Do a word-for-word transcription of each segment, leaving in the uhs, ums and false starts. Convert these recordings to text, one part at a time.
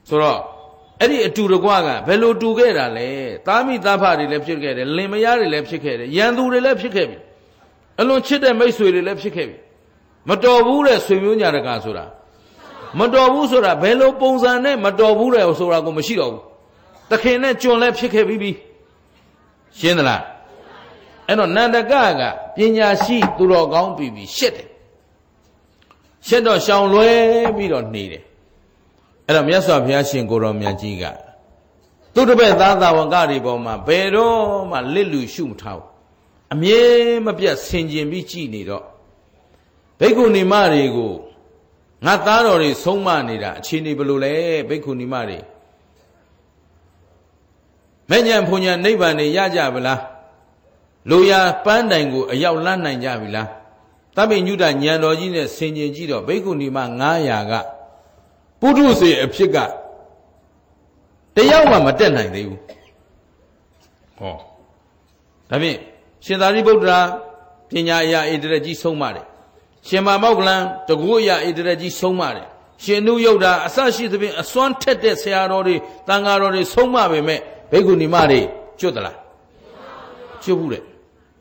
ဆိုတော့အဲ့ဒီအတူတကွကဘယ်လိုတူခဲ့တာလဲသားမိသားဖတွေလည်းဖြစ်ခဲ့တယ်လင်မယားတွေလည်းဖြစ်ခဲ့တယ်ရန်သူတွေလည်းဖြစ်ခဲ့ပြီအလွန်ချစ်တဲ့မိတ်ဆွေတွေလည်းဖြစ်ခဲ့ပြီမတော်ဘူးတဲ့ဆွေမျိုးညာတကာဆိုတာမတော်ဘူးဆိုတာဘယ်လိုပုံစံနဲ့မတော်ဘူးတဲ့ဆိုတာကိုမရှိတော့ဘူးတခင်နဲ့ကျွန်လည်းဖြစ်ခဲ့ပြီးပြီရှင်းသလားအဲ့တော့နန္ဒကကပညာရှိသူတော်ကောင်းပြီပြီရှစ်တယ်ရှစ်တော့ရှောင်လွဲပြီးတော့နေတယ်အဲ့တော့မြတ်စွာဘုရားရှင်ကိုယ်တော်မြတ်ကြီးကသူတပည့်သားသာဝကတွေပေါ်မှာဘယ်တော့မှလစ်လူရှုမထားဘူးအမြဲမပြတ်ဆင်ခြင်ပြီးကြည်နေတော့ဘိက္ခုနီမတွေကိုငါသားတော်တွေဆုံးမနေတာအခြေအနေဘယ်လိုလဲဘိက္ခုနီမတွေမဲ့ညံဖုန်ညံနိဗ္ဗာန်တွေရကြဗလားလူရပန်းတိုင်ကိုအရောက်လန်းနိုင်ကြပြီလားတပိညုတဉာဏ်တော်ကြီးနဲ့ဆင်ခြင်ကြည့်တော့ဘိက္ခုနီမငါးရာကပုထုဇဉ်အဖြစ်ကတယောက်မှမတက်နိုင်သေးဘူးဟောဒါဖြင့်ရှင်သာရိပုတ္တရာပညာအရာဣတရကြီးဆုံးမတယ်ရှင်မမောက္ကလံတကူအရာဣတရကြီးဆုံးမတယ်ရှင်နုယုတ်တာအစရှိသဖြင့်အစွမ်းထက်တဲ့ဆရာတော်တွေတန်ဃာတော်တွေဆုံးမပေမဲ့ဘိက္ခုနီမတွေကျွတ်သလားကျွတ်ဘူးတဲ့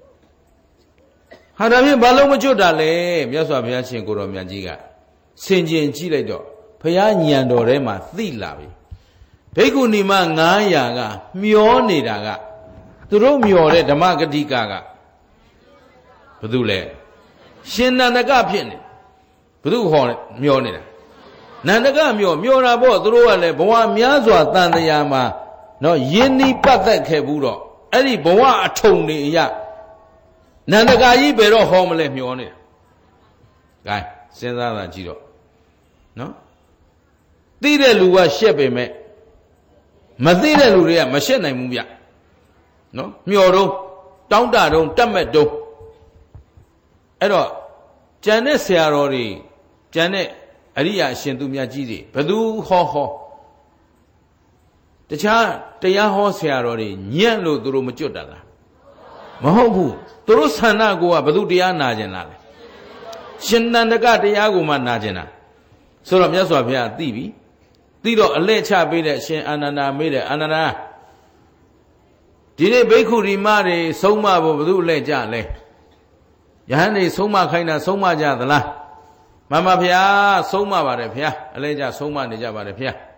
ဟာဒါဖြင့်ဘာလို့မကျွတ်တာလဲမြတ်စွာဘုရားရှင်ကိုယ်တော်မြတ်ကြီးကဆင်ခြင်ကြည့်လိုက်တော့ဘုရားဉာဏ်တော်ထဲမှာသိလာပြီဘိက္ခုနီမငါးရာကမျောနေတာကသူတို့မျောတဲ့ဓမ္မဂတိကကဘာလို့လဲရှင်နန္ဒကဖြစ်နေဘု து ဟောမျောနေတာနန္ဒကမျောမျောတာပေါ့သူတို့ကလည်းဘဝများစွာတန်တရားမှာနော်ယင်းဤပတ်သက်ခဲ့ဘူးတော့အဲ့ဒီဘဝအထုံတွေအရနန္ဒကကြီးဘယ်တော့ဟောမလဲမျောနေတာဂိုင်းစဉ်းစားတာကြည့်တော့နော်သိတဲ့လူကရှက်ပေမဲ့မသိတဲ့လူတွေကမရှက်နိုင်ဘူးဗျနော်မျောတော့တောင်းတတော့တက်မဲ့တော့အဲ့တော့ကျန်တဲ့ဆရာတော်တွေကျန်တဲ့အရိယာရှင်သူမြတ်ကြီးတွေဘသူဟောဟောတခြားတရားဟောဆရာတော်တွေညံ့လို့သူတို့မကျွတ်တာလားမဟုတ်ဘူးသူတို့ဆန္ဒကိုကဘသူတရားနာကျင်တာလဲရှင်နန္ဒကတရားကိုမှနာကျင်တာဆိုတော့မြတ်စွာဘုရားသိပြီသိတော့အလဲချပေးတဲ့ရှင်အာနန္ဒာမေးတယ်အာနန္ဒာဒီနေ့ဘိက္ခုရီမတွေဆုံးမဖို့ဘသူအလဲကြလဲယဟန်တွေဆုံးမခိုင်းတာဆုံးမကြသလားမမဖျားဆုံးမပါတယ်ဖျားအလဲကြဆုံးမနေကြပါတယ်ဖျား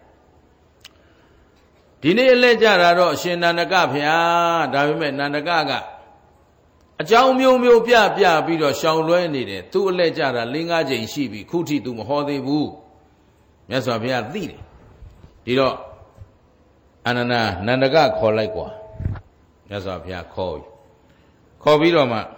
ဒီနေ့အလဲကြတာတော့အရှင်နန္ဒကဖျားဒါပေမဲ့နန္ဒကကအကြောင်းမျိုးမျိုးပြပြပြီးတော့ရှောင်လွဲနေတယ်သူအလဲကြတာ၄၅ချိန်ရှိပြီခုထိသူမဟောသေးဘူးမြတ်စွာဘုရားသိတယ်ဒီတော့အာနန္ဒာနန္ဒကခေါ်လိုက်ကွာမြတ်စွာဘုရားခေါ်ပြီခေါ်ပြီးတော့မှ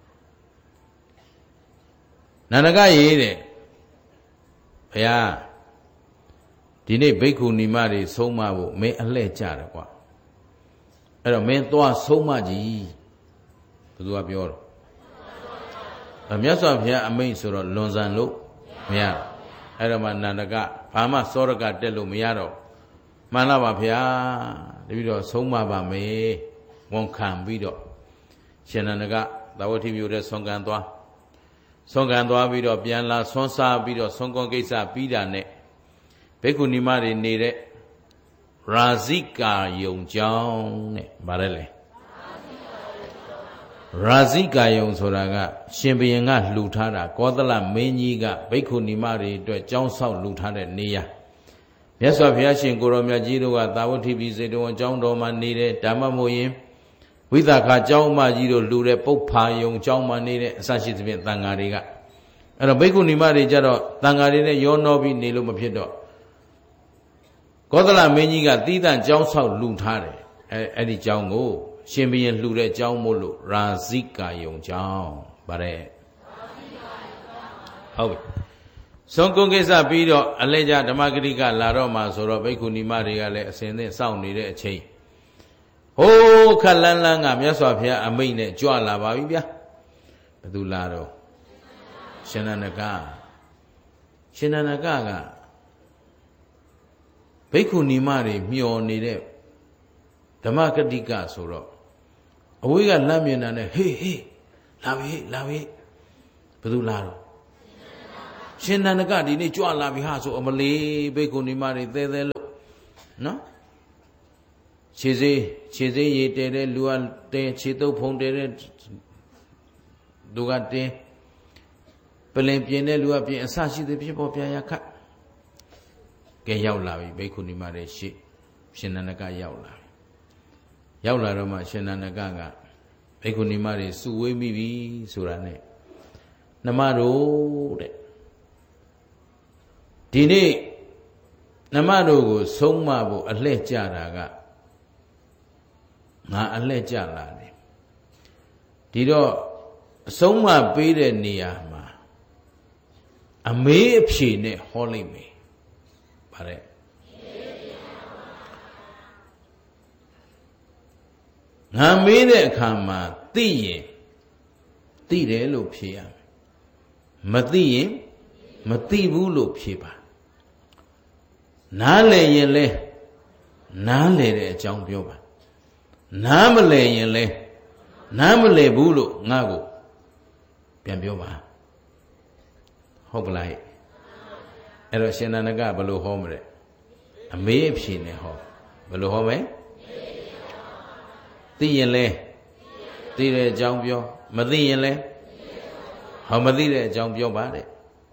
နန္ဒကရေးတယ်ဘုရားဒီနေ့ဘိက္ခုနီမတွေဆုံးမဖို့မင်းအလှဲ့ကြတယ်ကွာအဲ့တော့မင်းသွားဆုံးမကြည့်ဘယ်သူကပြောတော့အမြတ်စွာဘုရားအမိန့်ဆိုတော့လွန်ဆန်လို့မရတော့အဲ့တော့မှနန္ဒကဘာမှစောရကတက်လို့မရတော့မှန်လားပါဘုရားတပည့်တော်ဆုံးမပါမယ်ဝန်ခံပြီးတော့ရှင်နန္ဒကသာဝတိမြို့ထဲဆွမ်းခံသွားဆွမ်းခံသွားပြီးတော့ပြန်လာဆွမ်းစားပြီးတော့ဆွမ်းကွန်ကိစ္စပြီးတာနဲ့ဘိက္ခုနီမတွေနေတဲ့ရာဇိကာယုံကျောင်းနဲ့ဗါတယ်လေရာဇိကာယုံဆိုတာကရှင်ဘုရင်ကလှူထားတာကောသလမင်းကြီးကဘိက္ခုနီမတွေအတွက်ကျောင်းဆောက်လှူထားတဲ့နေရာမြတ်စွာဘုရားရှင်ကိုရောမြတ်ကြီးတို့ကသာဝတိပိစေတဝန်ကျောင်းတော်မှာနေတဲ့ဓမ္မမို့ရင်ဝိသခာကျောင်းမကြီးတို့လှူတဲ့ပုပ္ဖာယုံကျောင်းမှာနေတဲ့အစရှိသဖြင့်တန်ဃာတွေကအဲ့တော့ဘိက္ခုနီမတွေကြတော့တန်ဃာတွေနဲ့ရောနှောပြီးနေလို့မဖြစ်တော့ကောသလမင်းကြီးကသီးသန့်ကျောင်းဆောက်လှူထားတယ်အဲအဲ့ဒီကျောင်းကိုရှင်ဘုရင်လှူတဲ့ကျောင်းမို့လို့ရာဇိကာယုံကျောင်းဗါတဲ့ဟုတ်ပြီဆုံးကုန်းကိစ္စပြီးတော့အလဲကြဓမ္မဂရိကလာတော့မှဆိုတော့ဘိက္ခုနီမတွေကလည်းအစဉ်သင့်စောင့်နေတဲ့အချိန်ဟိုးခက်လန်းလန်းကမြတ်စွာဘုရားအမိန့်နဲ့ကြွလာပါပြီဗျာဘယ်သူလာတော့ရှင်နန္ဒကရှင်နန္ဒကကဘိက္ခုနီမတွေမျောနေတဲ့ဓမ္မဂတိကဆိုတော့အဝေးကလမ်းမြင်တာနဲ့ဟေးဟေးလာပြီလာပြီဘယ်သူလာတော့ရှင်နန္ဒကဒီနေ့ကြွလာပြီဟာဆိုအမလေးဘိက္ခုနီမတွေသဲသဲလို့နော်ခြေစေးခြေစေးရေတဲတဲ့လူကတဲခြေတုပ်ဖုံတဲတဲ့လူကတဲပလင်ပြင်းတဲ့လူကပြင်းအစရှိသည်ဖြစ်ပေါ်ပြရခတ်ကဲရောက်လာပြီဘိက္ခုနီမတွေရှေ့ရှင်နန္ဒကရောက်လာပြီရောက်လာတော့မှရှင်နန္ဒကကဘိက္ခုနီမတွေစုဝေးမိပြီဆိုတာနဲ့နှမတို့တဲ့ဒီနေ့နှမတို့ကိုဆုံးမဖို့အလှည့်ကြတာကငါအလှည့်ကြလာတယ်ဒီတော့အဆုံးမပေးတဲ့နေရာမှာအမေးအဖြေနဲ့ဟောလိုက်မယ်ဗါတဲ့ငါမေးတဲ့အခါမှာသိရင်သိတယ်လို့ဖြေရမယ်မသိရင်မသိဘူးလို့ဖြေပါနားလည်ရင်လဲနားလည်တဲ့အကြောင်းပြောပါနားမလည်ရင်လဲနားမလည်ဘူးလို့ငါ့ကိုပြန်ပြောပါဟုတ်ပလားအဲ့တော့ရှင်နန္ဒကဘယ်လိုဟောမလဲအမေးအဖြေနဲ့ဟောဘယ်လိုဟောမလဲသိရင်လဲသိတဲ့အကြောင်းပြောမသိရင်လဲဟောမသိတဲ့အကြောင်းပြောပါတဲ့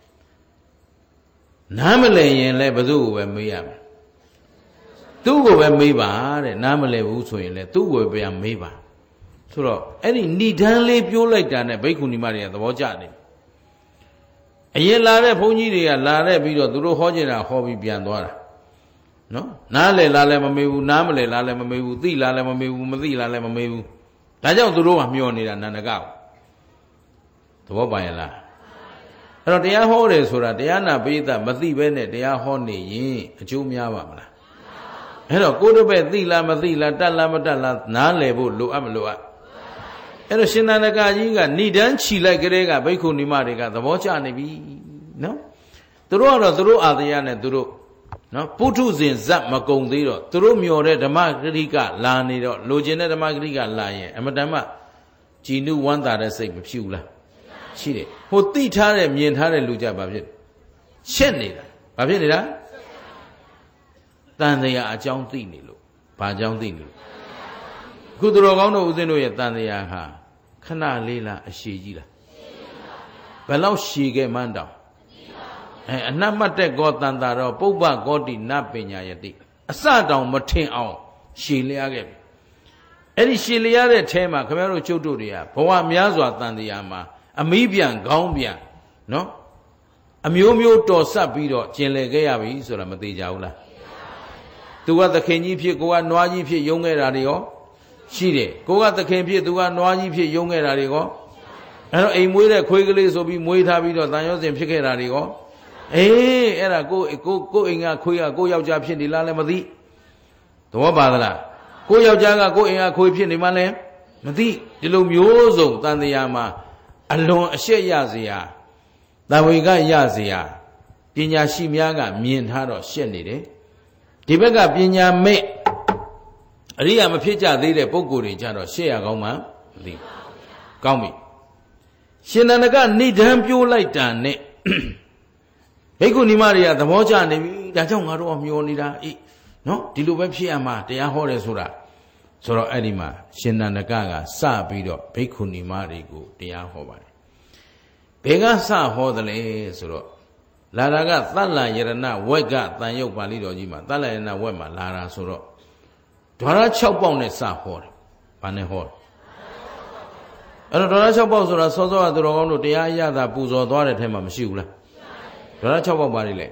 နားမလည်ရင်လဲဘယ်သူ့ကိုပဲမေးရမယ်သူ့ကိုပဲမေးပါတဲ့နားမလည်ဘူးဆိုရင်လဲသူ့ကိုပဲပြန်မေးပါဆိုတော့အဲ့ဒီဏိဒန်းလေးပြောလိုက်တာနဲ့ဘိက္ခုနီမတွေကသဘောကျတယ်အရင်လာတဲ့ဘုန်းကြီးတွေကလာတဲ့ပြီးတော့သူတို့ဟောကျင်တာဟောပြီးပြန်သွားတာနော်နားလေလာလည်းမမေးဘူးနားမလေလာလည်းမမေးဘူးသိလာလည်းမမေးဘူးမသိလာလည်းမမေးဘူးဒါကြောင့်သူတို့ကမျောနေတာနန္ဒကကိုသဘောပါရဲ့လားအဲ့တော့တရားဟောတယ်ဆိုတာတရားနာပိဋကမသိဘဲနဲ့တရားဟောနေရင်အကျိုးများပါမလားအဲ့တော့ကိုယ်တို့ပဲသိလားမသိလားတတ်လားမတတ်လားနားလေဖို့လိုအပ်မလိုအပ်အဲ့တော့ရှင်နန္ဒကကြီးကဏိဒန်းခြိလိုက်ကလေးကဘိက္ခုနီမတွေကသဘောကျနေပြီနော်သူတို့ကတော့သူတို့အာတရားနဲ့သူတို့နော်ပုထုဇဉ်ဇတ်မကုံသေးတော့သူတို့မျောတဲ့ဓမ္မဂရိကလာနေတော့လိုချင်တဲ့ဓမ္မဂရိကလာရင်အမတန်မှကြည်နုဝမ်းသာတဲ့စိတ်မဖြစ်ဘူးလားရှိတယ်ဟိုသိထားတဲ့မြင်ထားတဲ့လူကြဘာဖြစ်ရှက်နေတာဘာဖြစ်နေတာတန်တရားအကြောင်းသိနေလို့ဘာအကြောင်းသိနေလို့ခုသူတော်ကောင်းတို့ဦးဇင်းတို့ရဲ့တန်တရားဟာခဏလေးလားအရှိကြီးလားဘယ်လောက်ရှည်ခဲ့မှန်းတောင်အဲအနတ်မတ်တဲ့ကောတန်တာတော့ပုပ္ပကောတိနပညာယတိအစတောင်မထင်အောင်ရှည်လျားခဲ့ပြီအဲ့ဒီရှည်လျားတဲ့အဲမှာခင်ဗျားတို့ကျုပ်တို့တွေကဘဝများစွာတန်တရားမှာအမီးပြန်ခေါင်းပြန်နော်အမျိုးမျိုးတော်ဆက်ပြီးတော့ကျင်လည်ခဲ့ရပြီဆိုတာမသေးကြဘူးလားသူကသခင်ကြီးဖြစ်ကိုကနွားကြီးဖြစ်ယုံခဲ့တာတွေရောရှိတယ်ကိုကသခင်ဖြစ်သူကနွားကြီးဖြစ်ယုံခဲ့တာတွေရောအဲ့တော့အိမ်မွေးတဲ့ခွေးကလေးဆိုပြီးမွေးထားပြီးတော့တန်ရောစင်ဖြစ်ခဲ့တာတွေရောအေးအဲ့ဒါကိုကိုကိုအိမ်ကခွေးကကိုယောက်ျားဖြစ်နေလားလည်းမသိသဘောပါသလားကိုယောက်ျားကကိုအိမ်ကခွေးဖြစ်နေမှလည်းမသိဒီလိုမျိုးစုံတန်တရားမှာအလွန်အရှက်ရเสียတဝေကရเสียပညာရှိများကမြင်ထားတော့ရှက်နေတယ်ဒီဘက်ကပညာမဲ့အရိယာမဖြစ်ကြသေးတဲ့ပုဂ္ဂိုလ်တွေကြတော့ရှက်ရကောင်းမှမသိကောင်းပြီရှင်နန္ဒကဏိဒန်းပြိုးလိုက်တာနဲ့ဘိက္ခုနီမတွေကသဘောကျနေပြီဒါကြောင့်ငါတို့ကမျောနေတာအေးနော်ဒီလိုပဲဖြစ်ရမှာတရားဟောတယ်ဆိုတာဆိုတော့အဲ့ဒီမှာရှင်နန္ဒကကစပြီးတော့ဘိက္ခုနီမတွေကိုတရားဟောပါတယ်ဘယ်ကစဟောသလဲဆိုတော့လာတာကသတ္တယရဏဝက်ကတန်ရုပ်ပါဠိတော်ကြီးမှာသတ္တယရဏဝက်မှာလာတာဆိုတော့ဓဝရ၆ပေါက်နဲ့စဟောတယ်ဘာနဲ့ဟောတယ်အဲ့တော့ဓဝရ၆ပေါက်ဆိုတာစောစောကသူတော်ကောင်းတို့တရားရတာပူဇော်သွားတဲ့ထဲမှာမရှိဘူးလားဓဝရ၆ပေါက်ပါလိမ့်လေ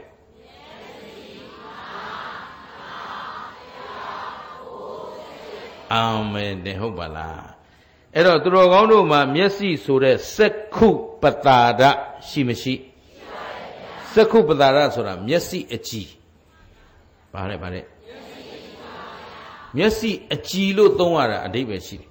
အာမင်တဲ့ဟုတ်ပါလားအဲ့တော့သူတော်ကောင်းတို့မှာမျက်စိဆိုတဲ့စက္ခုပတာဒရှိမရှိစက္ခုပတာဒဆိုတာမျက်စိအကြည်ဘာလဲဘာလဲမျက်စိအကြည်လို့သုံးရတာအဓိပ္ပာယ်ရှိတယ်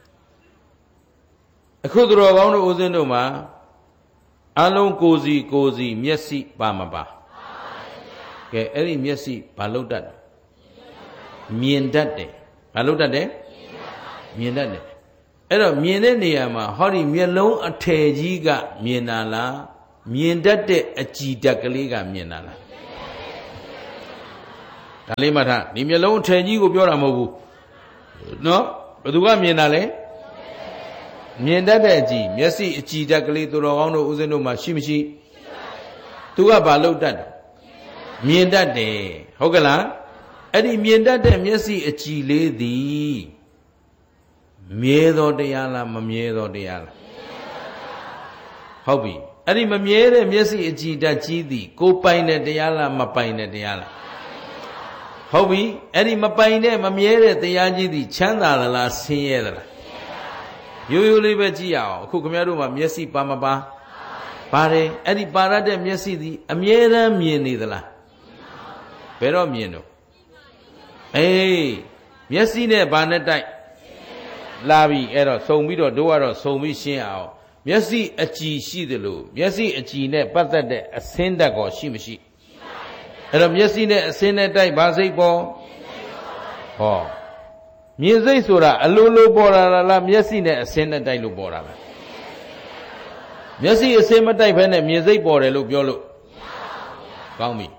အခုသူတော်ကောင်းတို့ဦးဇင်းတို့မှာအလုံးကိုယ်စီကိုယ်စီမျက်စိပါမပါကဲအဲ့ဒီမျက်စိဘာလို့တတ်တယ်မြင်တတ်တယ်ဘာလို့တတ်တယ်မြင်တတ်တယ်အဲ့တော့မြင်တဲ့နေရာမှာဟောဒီမျက်လုံးအထည်ကြီးကမြင်တာလားမြင်တတ်တဲ့အကြည်ဓာတ်ကလေးကမြင်တာလားဒါလေးမှတ်ထားဒီမျက်လုံးအထည်ကြီးကိုပြောတာမဟုတ်ဘူးနော်ဘယ်သူကမြင်တာလဲမြင်တတ်တဲ့အကြည့်မျက်စိအကြည့်တက်ကလေးသူတော်ကောင်းတို့ဦးဇင်းတို့မှာရှိမရှိသူကဘာလို့တတ်တယ်မြင်တတ်တယ်ဟုတ်ကလားအဲ့ဒီမြင်တတ်တဲ့မျက်စိအကြည့်လေးသည်မြဲသောတရားလားမမြဲသောတရားလားဟုတ်ပြီအဲ့ဒီမမြဲတဲ့မျက်စိအကြည့်တတ်ကြီးသည်ကိုပိုင်တဲ့တရားလားမပိုင်တဲ့တရားလားဟုတ်ပြီအဲ့ဒီမပိုင်တဲ့မမြဲတဲ့တရားကြီးသည်ချမ်းသာလားဆင်းရဲလားရိုးရိုးလေးပဲကြည့်ရအောင်အခုခင်ဗျားတို့မှာမျက်စိပါမပါပါတယ်အဲ့ဒီပါရတဲ့မျက်စိသည်အမြဲတမ်းမြင်နေသလားဘယ်တော့မြင်တော့အေးမျက်စိနဲ့ဘာနဲ့တိုက်လာပြီအဲ့တော့စုံပြီးတော့တို့ကတော့စုံပြီးရှင်းအောင်မျက်စိအကြည်ရှိတယ်လို့မျက်စိအကြည်နဲ့ပတ်သက်တဲ့အစင်းတက်ကောရှိမရှိအဲ့တော့မျက်စိနဲ့အစင်းနဲ့တိုက်ဘာစိတ်ပေါ်ဟောမြင်စိတ်ဆိုတာအလိုလိုပေါ်လာလားမျက်စိနဲ့အစင်းနဲ့တိုက်လို့ပေါ်လာလားမျက်စိအစင်းမတိုက်ဘဲနဲ့မြင်စိတ်ပေါ်တယ်လို့ပြောလို့ကောင်းပြီ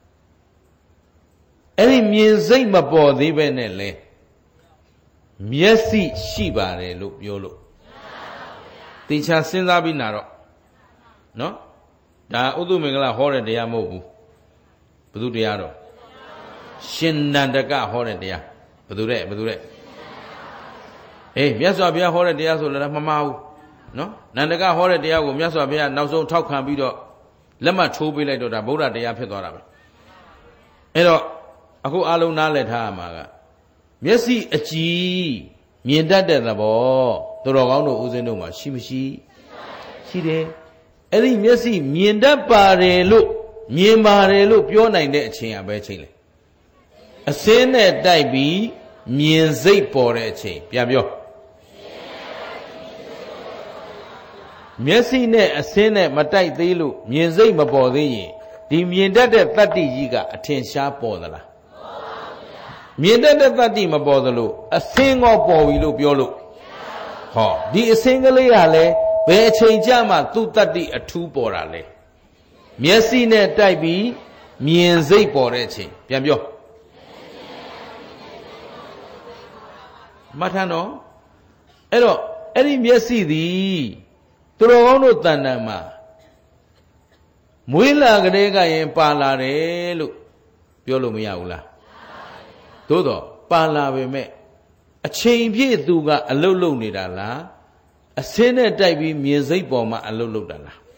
အဲ့ဒီမြင်စိတ်မပေါ်သေးပဲနဲ့လေမျက်စိရှိပါတယ်လို့ပြောလို့တေချာစဉ်းစားပြီးနာတော့နော်ဒါဥဒ္ဓမင်္ဂလာဟောတဲ့တရားမဟုတ်ဘူးဘုသူတရားတော့ရှင်နန္ဒကဟောတဲ့တရားဘသူတဲ့ဘသူတဲ့အေးမြတ်စွာဘုရားဟောတဲ့တရားဆိုလည်းမမှားဘူးနော်နန္ဒကဟောတဲ့တရားကိုမြတ်စွာဘုရားနောက်ဆုံးထောက်ခံပြီးတော့လက်မှတ်ထိုးပေးလိုက်တော့ဒါဗုဒ္ဓတရားဖြစ်သွားတာပဲအဲ့တော့အခုအလုံးနားလည်ထားရမှာကမျက်စိအကြည်မြင်တတ်တဲ့သဘောသူတော်ကောင်းတို့ဦးဇင်းတို့မှာရှိမရှိရှိတယ်အဲ့ဒီမျက်စိမြင်တတ်ပါတယ်လို့မြင်ပါတယ်လို့ပြောနိုင်တဲ့အချိန်ကပဲချိန်လေအစင်းနဲ့တိုက်ပြီးမြင်စိတ်ပေါ်တဲ့အချိန်ပြန်ပြောမျက်စိနဲ့အစင်းနဲ့မတိုက်သေးလို့မြင်စိတ်မပေါ်သေးရင်ဒီမြင်တတ်တဲ့တတ္တိကြီးကအထင်ရှားပေါ်သလားမြင်တတ်တဲ့တတ္တိမပေါ်သလိုအစင်းကောပေါ်ပြီလို့ပြောလို့ဟောဒီအစင်းကလေးကလည်းဘယ်အချိန်ကျမှသူ့တတ္တိအထူးပေါ်တာလဲမျက်စိနဲ့တိုက်ပြီးမြင်စိတ်ပေါ်တဲ့အချိန်ပြန်ပြောမှတ်ထားနော်အဲ့တော့အဲ့ဒီမျက်စိသည်သူတော်ကောင်းတို့တဏ္ဍာမှာမွေးလာကလေးကရင်ပါလာတယ်လို့ပြောလို့မရဘူးလားသို့တော့ပါလာပေမဲ့အချိန်ပြည့်သူကအလုတ်လုတ်နေတာလားအစင်းနဲ့တိုက်ပြီးမြင်စိတ်ပေါ်မှာအလုတ်လုတ်တာလား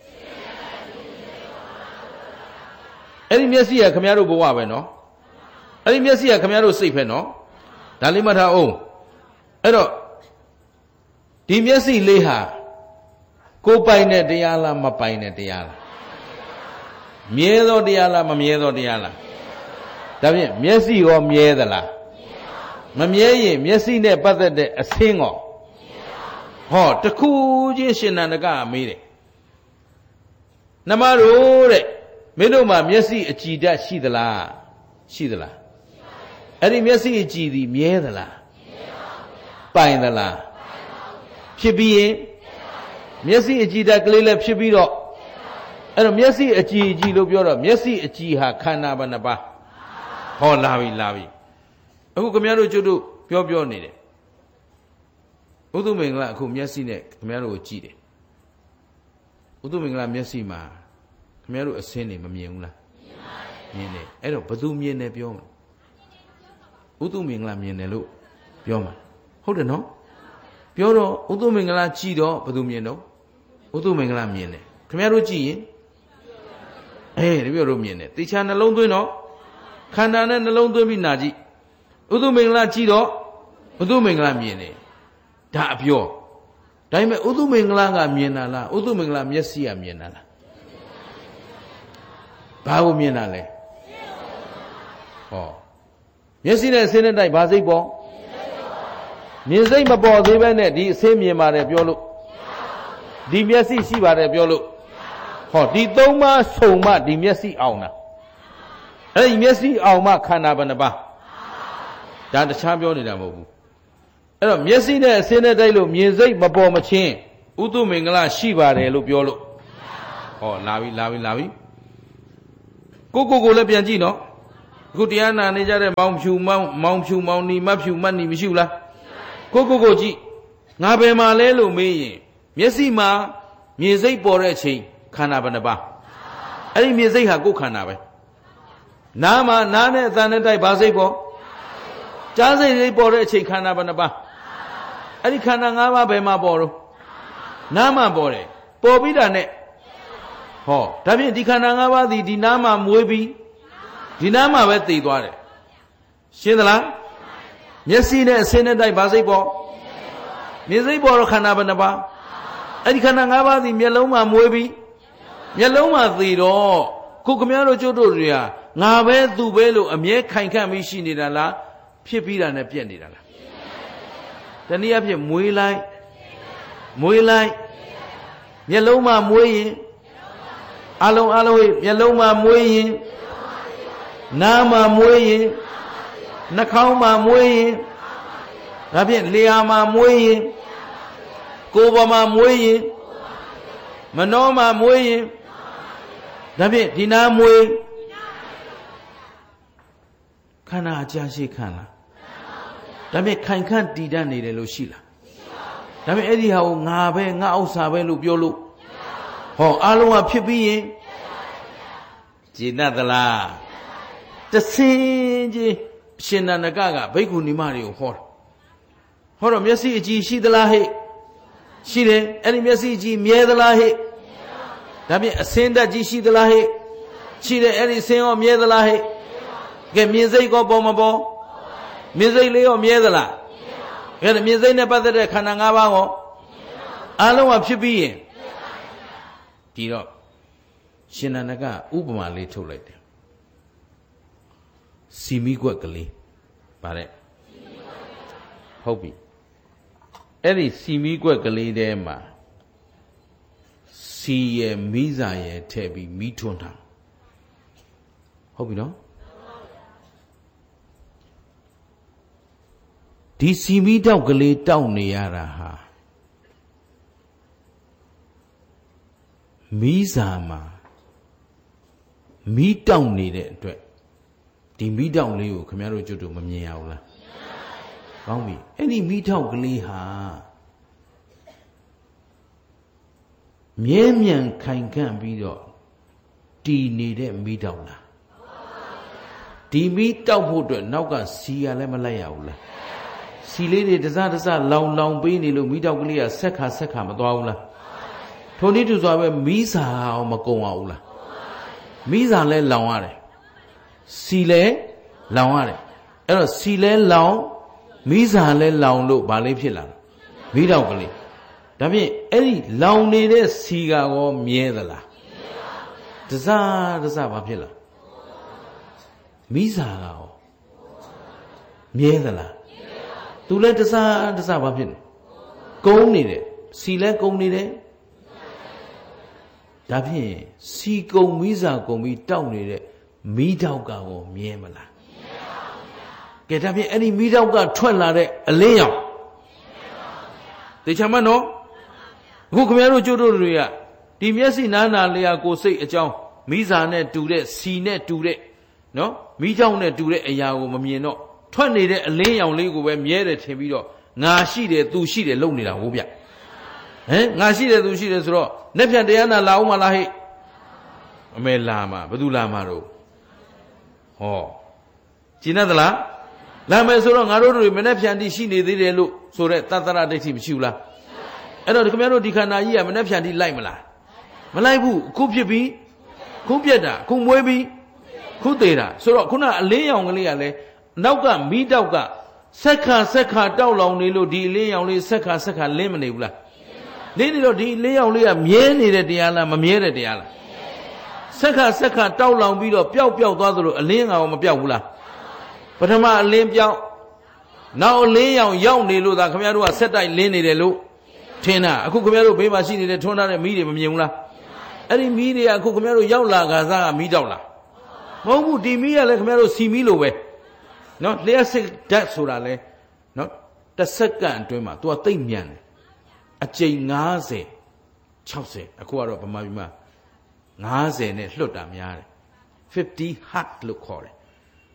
အဲ့ဒီမျက်စိကခမရတို့ဘဝပဲနော်အဲ့ဒီမျက်စိကခမရတို့စိတ်ပဲနော်ဒါလေးမှတ်ထားအောင်အဲ့တော့ဒီမျက်စိလေးဟာကိုယ်ပိုင်တဲ့တရားလားမပိုင်တဲ့တရားလားမြဲသောတရားလားမမြဲသောတရားလားဒါဖြင့်မျက်စိရောမြဲသလားမမြဲရင်မျက်စိနဲ့ပတ်သက်တဲ့အဆင်းရောဟောတခုချင်းရှင်နန္ဒကမေးတယ်နှမတို့တဲ့မင်းတို့မှာမျက်စိအကြည်ဓာတ်ရှိသလားရှိသလားအဲ့ဒီမျက်စိအကြည်သည်မြဲသလားပိုင်သလားဖြစ်ပြီးရင်မျက်စိအကြည်ဓာတ်ကလေးလည်းဖြစ်ပြီးတော့အဲ့တော့မျက်စိအကြည်အကြည်လို့ပြောတော့မျက်စိအကြည်ဟာခန္ဓာဘယ်နှပါးဟောလာပြီလာပြီအခုခင်ဗျားတို့ကျွတ်တို့ပြောပြောနေတယ်ဥဒ္ဓမင်္ဂလာအခုမျက်စိနဲ့ခင်ဗျားတို့ကိုကြည့်တယ်ဥဒ္ဓမင်္ဂလာမျက်စိမှာခင်ဗျားတို့အစင်းနေမမြင်ဘူးလားမြင်တယ်အဲ့တော့ဘသူမြင်တယ်ပြောမှာဥဒ္ဓမင်္ဂလာမြင်တယ်လို့ပြောမှာဟုတ်တယ်နော်ပြောတော့ဥဒ္ဓမင်္ဂလာကြည့်တော့ဘသူမြင်တော့ဥဒ္ဓမင်္ဂလာမြင်တယ်ခင်ဗျားတို့ကြည့်ရင်အေးတပည့်တို့မြင်တယ်တေချာနှလုံးသွင်းတော့ခန္ဓာနဲ့နှလုံးသွင်းပြီးနာကြည့်ဥဒ္ဓမင်္ဂလာကြည့်တော့ဥဒ္ဓမင်္ဂလာမြင်တယ်ဒါအပြောဒါပေမဲ့ဥဒ္ဓမင်္ဂလာကမြင်တာလားဥဒ္ဓမင်္ဂလာမျက်စိကမြင်တာလားဘာကိုမြင်တာလဲဟောမျက်စိနဲ့အစင်းနဲ့တိုက်ဘာစိတ်ပေါ်မြင်စိတ်မပေါ်သေးပဲနဲ့ဒီအစင်းမြင်ပါတယ်ပြောလို့ဒီမျက်စိရှိပါတယ်ပြောလို့ဟောဒီသုံးပါးစုံမှဒီမျက်စိအောင်တာအဲ့ဒီမျက်စိအောင်မှခန္ဓာဘယ်နှပါးဒါတခြားပြောနေတာမဟုတ်ဘူးအဲ့တော့မျက်စိနဲ့အစင်းနဲ့တိုက်လို့မြင်စိတ်မပေါ်မချင်းဥဒ္ဓမင်္ဂလာရှိပါတယ်လို့ပြောလို့ဟောလာပြီလာပြီလာပြီကိုကိုကိုလည်းပြန်ကြည့်နော်ခုတရားနာနေကြတဲ့မောင်ဖြူမောင်မောင်ဖြူမောင်နီမဖြူမတ်နီမရှိဘူးလားကိုကိုကိုကြည့်ငါဘယ်မှာလဲလို့မေးရင်မျက်စိမှာမြေစိတ်ပေါ်တဲ့အချိန်ခန္ဓာဘယ်နှပါးအဲ့ဒီမြေစိတ်ဟာကိုယ်ခန္ဓာပဲနားမှာနားနဲ့အသံနဲ့တိုက်ဘာစိတ်ပေါ်ကြားစိတ်စိတ်ပေါ်တဲ့အချိန်ခန္ဓာဘယ်နှပါးအဲ့ဒီခန္ဓာ၅ပါးဘယ်မှာပေါ်တော့နားမှာပေါ်တယ်ပေါ်ပြီးတာနဲ့ဟောဒါဖြင့်ဒီခန္ဓာ၅ပါးဒီဒီနားမှာမွေးပြီးဒီနားမှာပဲတည်သွားတယ်ရှင်းသလားမျက်စိနဲ့အစင်းနဲ့တိုက်ဘာစိတ်ပေါ်မျက်စိတ်ပေါ်တော့ခန္ဓာဘယ်နှပါးအဲ့ဒီခန္ဓာ၅ပါးဒီမျက်လုံးမှာမွေးပြီးမျက်လုံးမှာတည်တော့ခုခမည်းတော်ကျွတ်တို့တွေကငါပဲသူပဲလို့အမြဲခိုင်ခန့်ပြီးရှိနေတာလားဖြစ်ပြီးတာနဲ့ပြက်နေတာလားတနည်းအားဖြင့်မွေးလိုက်မွေးလိုက်မျက်လုံးမှာမွေးရင်အလုံးအလုံးဟိမျက်လုံးမှာမွေးရင်နားမှာမွေးရင်နှာခေါင်းမှာမွေးရင်ဒါဖြင့်လျှာမှာမွေးရင်ကိုယ်ပေါ်မှာမွေးရင်မနှောမှာမွေးရင်ဒါဖြင့်ဒီနာမွေးခန္ဓာအကြာရှိခံလားဒါဖြင့်ခိုင်ခန့်တည်တတ်နေတယ်လို့ရှိလားဒါဖြင့်အဲ့ဒီဟာကိုငါပဲငါဥစ္စာပဲလို့ပြောလို့ဟောအလုံးကဖြစ်ပြီးရင်ကျေနပ်သလားတဆင်းကြီးရှင်နန္ဒကကဘိက္ခုနီမတွေကိုဟောတာဟောတော့မျက်စိအကြည့်ရှိသလားဟဲ့ရှိတယ်အဲ့ဒီမျက်စိအကြည့်မြဲသလားဟဲ့ဒါဖြင့်အစင်းတက်ကြီးရှိသလားဟဲ့ရှိတယ်အဲ့ဒီအစင်းရောမြဲသလားဟဲ့ကဲမြင်စိတ်ကောပေါ်မပေါ်မြင်စိတ်လေးရောမြဲသလားကဲမြင်စိတ်နဲ့ပတ်သက်တဲ့ခန္ဓာ၅ပါးရောအလုံးကဖြစ်ပြီးရင်ဒီတော့ရှင်နန္ဒကဥပမာလေးထုတ်လိုက်တယ်စီမီကွက်ကလေးဗါတဲ့ဟုတ်ပြီအဲ့ဒီစီမီကွက်ကလေးထဲမှာစီရယ်မီးစာရယ်ထည့်ပြီးမီးထွန်းထားဟုတ်ပြီနော်ဒီစီမီတောက်ကလေးတောက်နေရတာဟာမီးစာမှာမီးတောက်နေတဲ့အတွက်ဒီမီးတောက်လေးကိုခင်ဗျားတို့ကျွတ်တို့မမြင်ရဘူးလားကောင်းပြီအဲ့ဒီမီးတောက်ကလေးဟာမြဲမြံခိုင်ခန့်ပြီးတော့တည်နေတဲ့မီးတောက်လားဒီမီးတောက်ဖို့အတွက်နောက်ကစီရလည်းမလိုက်ရဘူးလားစီလေးတွေတစတစလောင်လောင်ပေးနေလို့မီးတောက်ကလေးကဆက်ခါဆက်ခါမသွားဘူးလားထိုနည်းတူစွာပဲမီးစာအောင်မကုံအောင်လားမီးစာလဲလောင်ရတယ်စီလဲလောင်ရတယ်အဲ့တော့စီလဲလောင်မီးစာလဲလောင်လို့ဗာလေးဖြစ်လာမီးတောက်ကလေးဒါဖြင့်အဲ့ဒီလောင်နေတဲ့စီကရောမြဲသလားတစားတစားဘာဖြစ်လာမိစာကရောမြဲသလားသူလဲတစားတစားဘာဖြစ်လဲကုန်းနေတယ်စီလဲကုန်းနေတယ်ဒါဖြင့်စီကုံမိစာကုံပြီးတောက်နေတဲ့မိတောက်ကရောမြဲမလားမြဲပါဘူးဗျာကဲဒါဖြင့်အဲ့ဒီမိတောက်ကထွက်လာတဲ့အလင်းရောင်တေချာမနော်အခုခင်ဗျားတို့ကျိုးတို့တွေကဒီမျက်စိနားနာလျာကိုစိတ်အကြောင်းမိစာနဲ့တူတဲ့စီနဲ့တူတဲ့နော်မိကြောင့်နဲ့တူတဲ့အရာကိုမမြင်တော့ထွက်နေတဲ့အလင်းရောင်လေးကိုပဲမြဲတယ်ထင်ပြီးတော့ငါရှိတယ်သူရှိတယ်လုပ်နေတာဟုတ်ဗျဟမ်ငါရှိတယ်သူရှိတယ်ဆိုတော့လက်ဖြတ်တရားနာလာအောင်မလားဟဲ့အမေလာမှာဘယ်သူလာမှာတော့ဟောကျင်သလားလာမယ်ဆိုတော့ငါတို့တွေမနဲ့ဖြန်တိရှိနေသေးတယ်လို့ဆိုတဲ့တတ္တရဒိဋ္ဌိမရှိဘူးလားအဲ့တော့ခင်ဗျားတို့ဒီခန္ဓာကြီးကမနဲ့ဖြန်တိလိုက်မလားမလိုက်ဘူးအခုဖြစ်ပြီးခုပြက်တာခုမွေးပြီးခုသေးတာဆိုတော့ခုနအလင်းရောင်ကလေးကလည်းနောက်ကမီးတောက်ကဆက်ခါဆက်ခါတောက်လောင်နေလို့ဒီအလင်းရောင်လေးဆက်ခါဆက်ခါလင်းမနေဘူးလားလင်းနေတော့ဒီအလင်းရောင်လေးကမြဲနေတဲ့တရားလားမမြဲတဲ့တရားလားဆက်ခါဆက်ခါတောက်လောင်ပြီးတော့ပျောက်ပျောက်သွားသလိုအလင်းကောင်မပျောက်ဘူးလားပထမအလင်းပြောင်းနောက်အလင်းရောင်ရောက်နေလို့သာခင်ဗျားတို့ကဆက်တိုက်လင်းနေတယ်လို့ထင်တာအခုခင်ဗျားတို့ဘေးမှာရှိနေတဲ့ထွန်းထားတဲ့မီးတွေမမြင်ဘူးလားအဲ့ဒီမီးတွေကအခုခင်ဗျားတို့ရောက်လာကစားကမီးတောက်လာမဟုတ်ဘူးဒီမီးကလည်းခင်ဗျားတို့စီမီးလိုပဲနော်လျှက်စစ်ဓာတ်ဆိုတာလဲနော်တစ်စက္ကန့်အတွင်းမှာ तू ကသိမ့်မြန်တယ်အကြိမ်၅၀ ၆၀အခုကတော့ဗမာပြည်မှာ၅၀နဲ့လွှတ်တာများတယ်fifty hertz လို့ခေါ်တယ်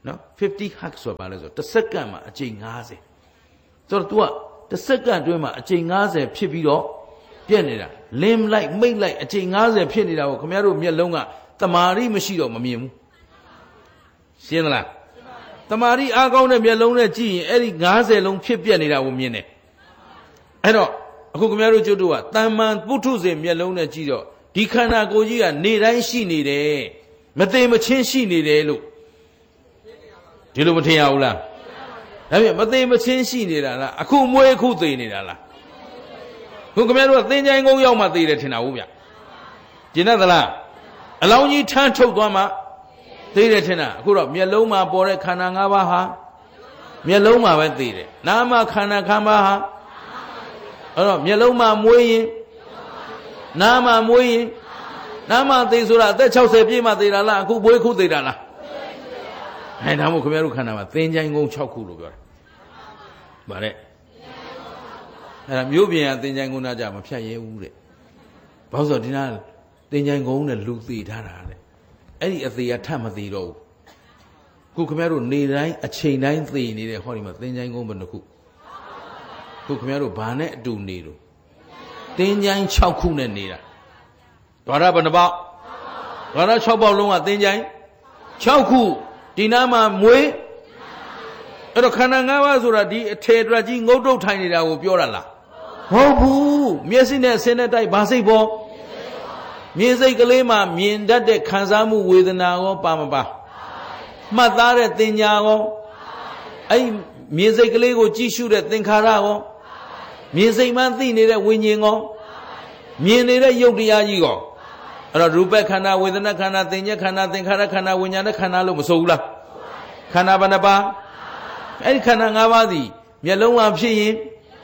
နော် fifty hertz ဆိုတာဘာလဲဆိုတော့တစ်စက္ကန့်မှာအကြိမ်၅၀ဆိုတော့ तू ကတစ်စက္ကန့်အတွင်းမှာအကြိမ်၅၀ဖြစ်ပြီးတော့ပြက်နေတာလင်းလိုက်မိတ်လိုက်အကြိမ်၅၀ဖြစ်နေတာကိုခင်ဗျားတို့မျက်လုံးကတမာရီမရှိတော့မမြင်ဘူးရှင်းသလားတမာရီအားကောင်းတဲ့မျက်လုံးနဲ့ကြည့်ရင်အဲ့ဒီ၅၀လုံးဖြစ်ပြက်နေတာကိုမြင်တယ်အဲ့တော့အခုခင်ဗျားတို့ကျွတ်တို့ကတမ္မန်ပုထုဇဉ်မျက်လုံးနဲ့ကြည့်တော့ဒီခန္ဓာကိုယ်ကြီးကနေတိုင်းရှိနေတယ်မသိမချင်းရှိနေတယ်လို့ဒီလိုမထင်ရဘူးလားဒါပြန်မသိမချင်းရှိနေတာလားအခုမွေးအခုသိနေတာလားခုခင်ဗျားတို့ကသင်္ချိုင်းကုန်းရောက်မှသိတယ်ထင်တာဟုတ်ဗျကျင်တတ်သလားအလောင်းကြီးထမ်းထုတ်သွားမှသိတယ်ထင်တာအခုတော့မျက်လုံးမှာပေါ်တဲ့ခန္ဓာ၅ပါးဟာမျက်လုံးမှာပဲသိတယ်နာမခန္ဓာခမ်းပါဟာအဲ့တော့မျက်လုံးမှာမွေးရင်နာမမွေးရင်နာမသိဆိုတာအသက်၆၀ပြည့်မှသိတာလားအခုမွေးခုသိတာလားအဲဒါမို့ခင်ဗျားတို့ခန္ဓာမှာသင်္ချိုင်းကုန်း၆ခုလို့ပြောတယ်ဗါတဲ့အဲ့ဒါမျိုးပြင်ကသင်္ချိုင်းကုန်းသားကြမဖြတ်ရဲဘူးတဲ့ဘာလို့ဆိုဒီနာသင်္ချိုင်းကုန်းနဲ့လူသေးထားတာတဲ့အဲ့ဒီအသေးကထပ်မသေးတော့ဘူးခုခင်ဗျားတို့နေတိုင်းအချိန်တိုင်းသေနေတဲ့ဟောဒီမှာသင်္ချိုင်းကုန်းဘယ်နှခုခုခင်ဗျားတို့ဘာနဲ့အတူနေလို့သင်္ချိုင်း၆ခုနဲ့နေတာဒွါရဘယ်နှပေါက်ဒွါရ၆ပေါက်လုံးကသင်္ချိုင်း၆ခုဒီနားမှာမွေးအဲ့တော့ခန္ဓာ၅ပါးဆိုတာဒီအထေတွက်ကြီးငုတ်တုတ်ထိုင်နေတာကိုပြောတာလားဟုတ်ဘူးမျက်စိနဲ့ဆင်းတဲ့တိုက်ဘာစိတ်ပေါ်မြင်စိတ်ကလေးမှာမြင်တတ်တဲ့ခံစားမှုဝေဒနာရောပါမပါမှတ်သားတဲ့တင်ညာရောအဲ့မြင်စိတ်ကလေးကိုကြည့်ရှုတဲ့သင်္ခါရရောမြင်စိတ်မှသိနေတဲ့ဝိညာဉ်ရောမြင်နေတဲ့ယုတ်တရားကြီးရောအဲ့တော့ရူပခန္ဓာဝေဒနာခန္ဓာသင်ညက်ခန္ဓာသင်္ခါရခန္ဓာဝိညာဏခန္ဓာလို့မဆိုဘူးလားခန္ဓာဘယ်နှပါအဲ့ဒီခန္ဓာ၅ပါးသည်မျက်လုံးမှာဖြစ်ရင်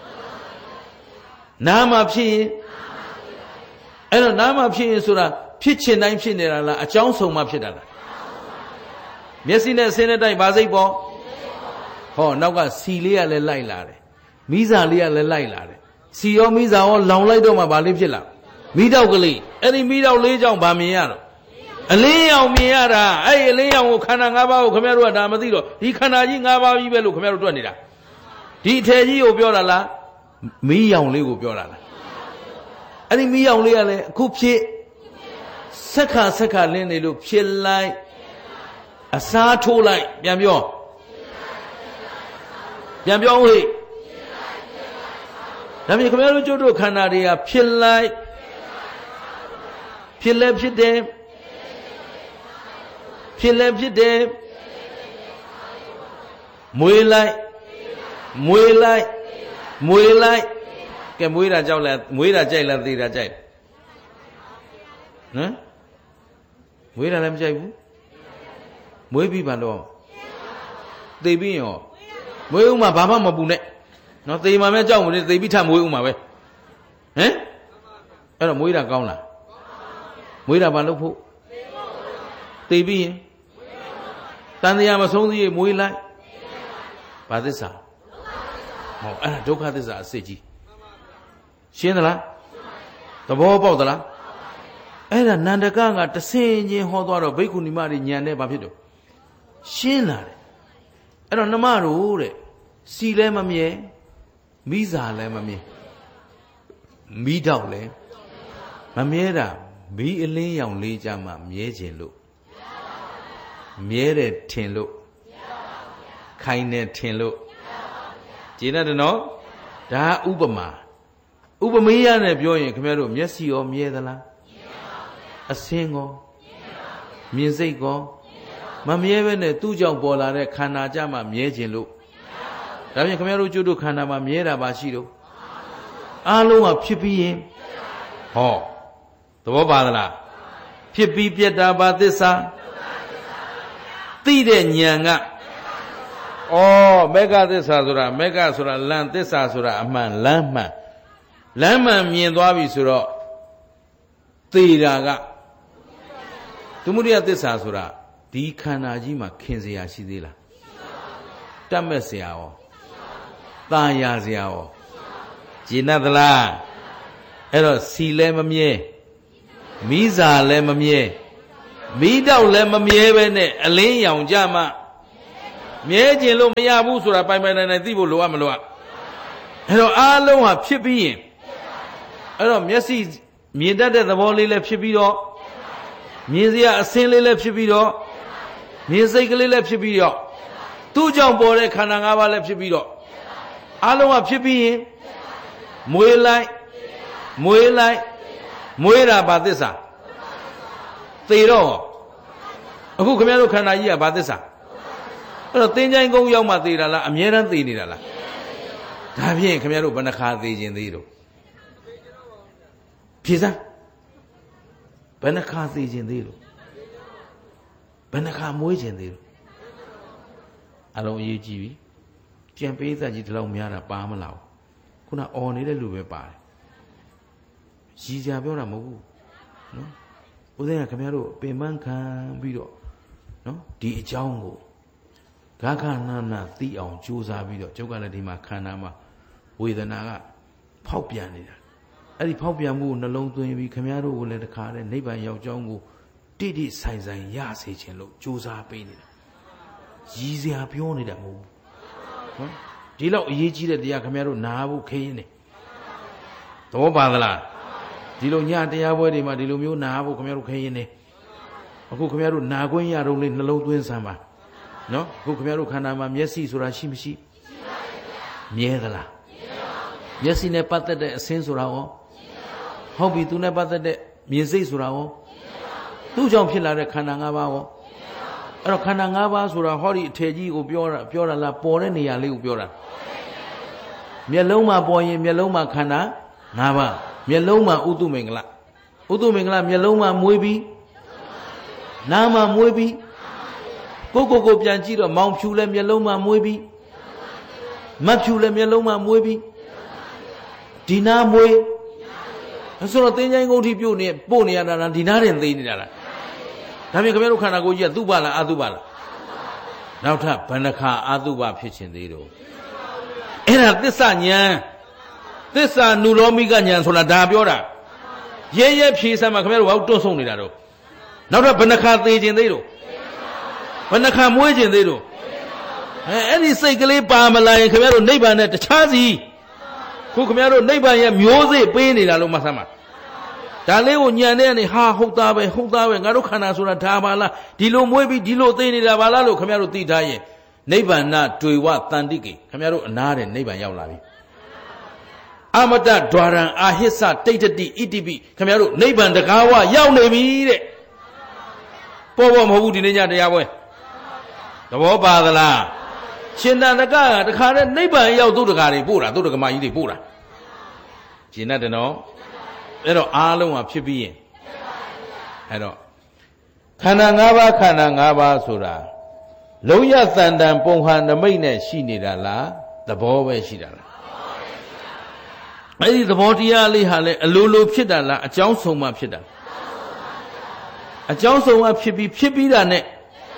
နားမှာဖြစ်ရင်အဲ့တော့နားမှာဖြစ်ရင်ဆိုတာဖြစ်ချင်တိုင်းဖြစ်နေတာလားအကြောင်းဆုံးမှဖြစ်တာလားမျက်စိနဲ့ဆင်းတဲ့တိုက်ဘာစိတ်ပေါ်ဟောနောက်ကစီလေးကလည်းလိုက်လာတယ်မိစာလေးကလည်းလိုက်လာတယ်စီရောမိစာရောလောင်လိုက်တော့မှဘာလေးဖြစ်လာမိတောက်ကလေးအဲ့ဒီမိတောက်လေးကြောင့်ဗာမြင်ရတော့အလင်းရောင်မြင်ရတာအဲ့ဒီအလင်းရောင်ကိုခန္ဓာ၅ပါးကိုခင်ဗျားတို့ကဒါမသိတော့ဒီခန္ဓာကြီး၅ပါးကြီးပဲလို့ခင်ဗျားတို့တွက်နေတာဒီအထည်ကြီးကိုပြောတာလားမီးရောင်လေးကိုပြောတာလားအဲ့ဒီမီးရောင်လေးကလည်းအခုဖြစ်ဆက်ခါဆက်ခါလင်းနေလို့ဖြစ်လိုက်အစားထိုးလိုက်ပြန်ပြောပြန်ပြောဟိဒါပြင်ခင်ဗျားတို့ကျုပ်တို့ခန္ဓာတွေကဖြစ်လိုက်ဖြစ်လဲဖြစ်တယ်ဖြစ်လဲဖြစ်တယ်မွေးလိုက်မွေးလိုက်မွေးလိုက်ကဲမွေးတာကြောက်လဲမွေးတာကြိုက်လားသေတာကြိုက်ဟမ်မွေးတာလည်းမကြိုက်ဘူးမွေးပြီးပါတော့သေပြီးရောမွေးဥမှာဘာမှမပူနဲ့နော်သေမှမဲကြောက်မလို့သေပြီးထမွေးဥမှာပဲဟမ်အဲ့တော့မွေးတာကောင်းလားမွေးတာဘာလုပ်ဖို့သေပြီးရင်တန်တရားမဆုံးသေးရင်မွေးလိုက်ဘာသစ္စာဟောအဲ့ဒါဒုက္ခသစ္စာအစစ်ကြီးရှင်းသလားသဘောပေါက်သလားအဲ့ဒါနန္ဒကကတဆင်ချင်းဟောသွားတော့ဘိက္ခုနီမတွေညံနေဘာဖြစ်တော့ရှင်းလာတယ်အဲ့တော့နှမတို့တဲ့စီလဲမမြဲမိစာလဲမမြဲမိတော့လဲမမြဲတာမီးအလင်းရောင်လေးကြမှာမြဲခြင်းလို့မြဲတယ်ထင်လို့ခိုင်းတယ်ထင်လို့ကျင်းတယ်နော်ဒါဥပမာဥပမေယနဲ့ပြောရင်ခင်ဗျားတို့မျက်စိရောမြဲသလားအစင်းရောမြင်စိတ်ရောမမြဲပဲနဲ့သူ့ကြောင့်ပေါ်လာတဲ့ခန္ဓာကြမှာမြဲခြင်းလို့ဒါဖြင့်ခင်ဗျားတို့ကျွတ်တို့ခန္ဓာမှာမြဲတာပါရှိတော့အားလုံးကဖြစ်ပြီးရင်ဟောသဘောပါသလားဖြစ်ပြီးပြက်တာပါသစ္စာသိတဲ့ဉာဏ်ကဩမေဃသစ္စာဆိုတာမေဃဆိုတာလမ်းသစ္စာဆိုတာအမှန်လမ်းမှန်လမ်းမှန်မြင်သွားပြီဆိုတော့သေတာကသမုဒိယသစ္စာဆိုတာဒီခန္ဓာကြီးမှာခင်เสียရှိသေးလားတတ်မဲ့เสียရောตาရเสียရောဂျင်းတ်သလားအဲ့တော့စီလဲမမြဲမိစာလည်းမမြဲမိတော့လည်းမမြဲပဲနဲ့အလင်းရောင်ကြမှမြဲခြင်းလို့မရဘူးဆိုတာပိုင်ပိုင်နိုင်နိုင်သိဖို့လိုအပ်မလို့အဲ့တော့အားလုံးဟာဖြစ်ပြီးရင်အဲ့တော့မျက်စိမြင်တတ်တဲ့သဘောလေးလည်းဖြစ်ပြီးတော့မြင်စရာအစင်းလေးလည်းဖြစ်ပြီးတော့မြင်စိတ်ကလေးလည်းဖြစ်ပြီးတော့သူ့ကြောင့်ပေါ်တဲ့ခန္ဓာ၅ပါးလည်းဖြစ်ပြီးတော့အားလုံးကဖြစ်ပြီးရင်မွေးလိုက်မွေးလိုက်မွေးတာဘာသစ္စာသေတော့အခုခင်ဗျားတို့ခန္ဓာကြီးကဘာသစ္စာအဲ့တော့သင်္ချိုင်းကုန်းရောက်မှသေတာလားအမြဲတမ်းသေနေတာလားဒါဖြင့်ခင်ဗျားတို့ဘယ်နှခါသေခြင်းသေးတော့ဖြေစမ်းဘယ်နှခါသေခြင်းသေးလို့ဘယ်နှခါမွေးခြင်းသေးလို့အလုံးအရေးကြီးပြီကြံပေးသက်ကြီးဒီလောက်များတာပါမလားခုနအော်နေတဲ့လူပဲပါတယ်ရည်ကြပြောတာမဟုတ်ဘူးနော်ဦးဇင်းကခင်ဗျားတို့ပင်ပန်းခံပြီးတော့နော်ဒီအကြောင်းကိုဂါခဏနာသိအောင်ကြိုးစားပြီးတော့ကျုပ်ကလည်းဒီမှာခန္ဓာမှာဝေဒနာကဖောက်ပြန်နေတာအဲ့ဒီဖောက်ပြန်မှုကိုနှလုံးသွင်းပြီးခင်ဗျားတို့ကိုလည်းတခါတည်းနိဗ္ဗာန်ရောက်ကြောင်းကိုတိတိဆိုင်ဆိုင်ရစေခြင်းလို့ကြိုးစားပေးနေတာရည်စရာပြောနေတာမဟုတ်ဘူးနော်ဒီလောက်အရေးကြီးတဲ့တရားခင်ဗျားတို့နားဖို့ခင်းနေသဘောပါသလားဒီလိုညတရားပွဲတွေမှာဒီလိုမျိုးနားဖို့ခင်ဗျားတို့ခင်းနေအခုခင်ဗျားတို့နာခွင့်ရတော့လေနှလုံးသွင်းစမ်းပါနော်အခုခင်ဗျားတို့ခန္ဓာမှာမျက်စိဆိုတာရှိမရှိမြဲသလားမျက်စိနဲ့ပတ်သက်တဲ့အစင်းဆိုတာရောဟုတ်ပြီသူနဲ့ပတ်သက်တဲ့မြင်စိတ်ဆိုတာရောသူ့ကြောင့်ဖြစ်လာတဲ့ခန္ဓာ၅ပါးရောအဲ့တော့ခန္ဓာ၅ပါးဆိုတာဟောဒီအထည်ကြီးကိုပြောတာပြောတာလားပေါ်တဲ့နေရာလေးကိုပြောတာမျက်လုံးမှာပေါ်ရင်မျက်လုံးမှာခန္ဓာ၅ပါးမျက်လုံးမှာဥတုမင်္ဂလဥတုမင်္ဂလမျက်လုံးမှာမွေးပြီးနားမှာမွေးပြီးကိုကိုကိုပြန်ကြည့်တော့မောင်ဖြူလဲမျက်လုံးမှာမွေးပြီးမတ်ဖြူလဲမျက်လုံးမှာမွေးပြီးဒီနာမွေးဆိုတော့သင်္ချိုင်းကုန်းထိပြုတ်နေပို့နေရတာလားဒီနာတင်သေးနေတာလားဒါပြင်ခင်ဗျားတို့ခန္ဓာကိုယ်ကြီးကသုဘလားအသုဘလားနောက်ထပ်ဘဏ္ဍခါအသုဘဖြစ်ခြင်းသေးတော့အဲ့ဒါသစ္စာဉာဏ်သစ္စာနုလောမိကဉာဏ်ဆိုတာဒါပြောတာရဲရဲဖြေစမ်းမှာခင်ဗျားတို့ဘာလို့တွန့်ဆုံနေတာတော့နောက်ထပ်ဘဏ္ဍခါသေးခြင်းသေးတော့ဘယ်နှခါမွေးခြင်းသေးတော့အဲအဲ့ဒီစိတ်ကလေးပါမလာရင်ခင်ဗျားတို့နိဗ္ဗာန်နဲ့တခြားစီခုခင်ဗျားတို့နိဗ္ဗာန်ရဲ့မျိုးစေ့ပေးနေတာလို့မှတ်စမ်းပါဒါလေးကိုညံတဲ့ကနေဟာဟုတ်သားပဲဟုတ်သားပဲငါတို့ခန္ဓာဆိုတာဒါပါလားဒီလိုမွေးပြီးဒီလိုသိနေတာပါလားလို့ခင်ဗျားတို့သိထားရင်နိဗ္ဗာန်တွေ့ဝတန်တိကေခင်ဗျားတို့အနာတဲ့နိဗ္ဗာန်ရောက်လာပြီအမတ္တဒွါရံအာဟိစ္စတိဋ္ဌတိဣတိပိခင်ဗျားတို့နိဗ္ဗာန်တကားဝရောက်နေပြီတဲ့ပေါ်ပေါ်မဟုတ်ဘူးဒီနေ့ညတရားပွဲသဘောပါသလားရှင်တန်တကကတခါနဲ့နိဗ္ဗာန်ရောက်သုတ္တကာတွေပို့တာသုတ္တကမကြီးတွေပို့တာရှင်းတတ်တယ်နော်အဲ့တော့အားလုံးဟာဖြစ်ပြီးရင်အဲ့တော့ခန္ဓာ၅ပါးခန္ဓာ၅ပါးဆိုတာလုံးရသန္တန်ပုံဟန်နမိတ်နဲ့ရှိနေတာလားသဘောပဲရှိတာလားအဲ့ဒီသဘောတရားလေးဟာလေအလိုလိုဖြစ်တာလားအကြောင်းဆုံးမှဖြစ်တာအကြောင်းဆုံးမှဖြစ်ပြီးဖြစ်ပြီးတာနဲ့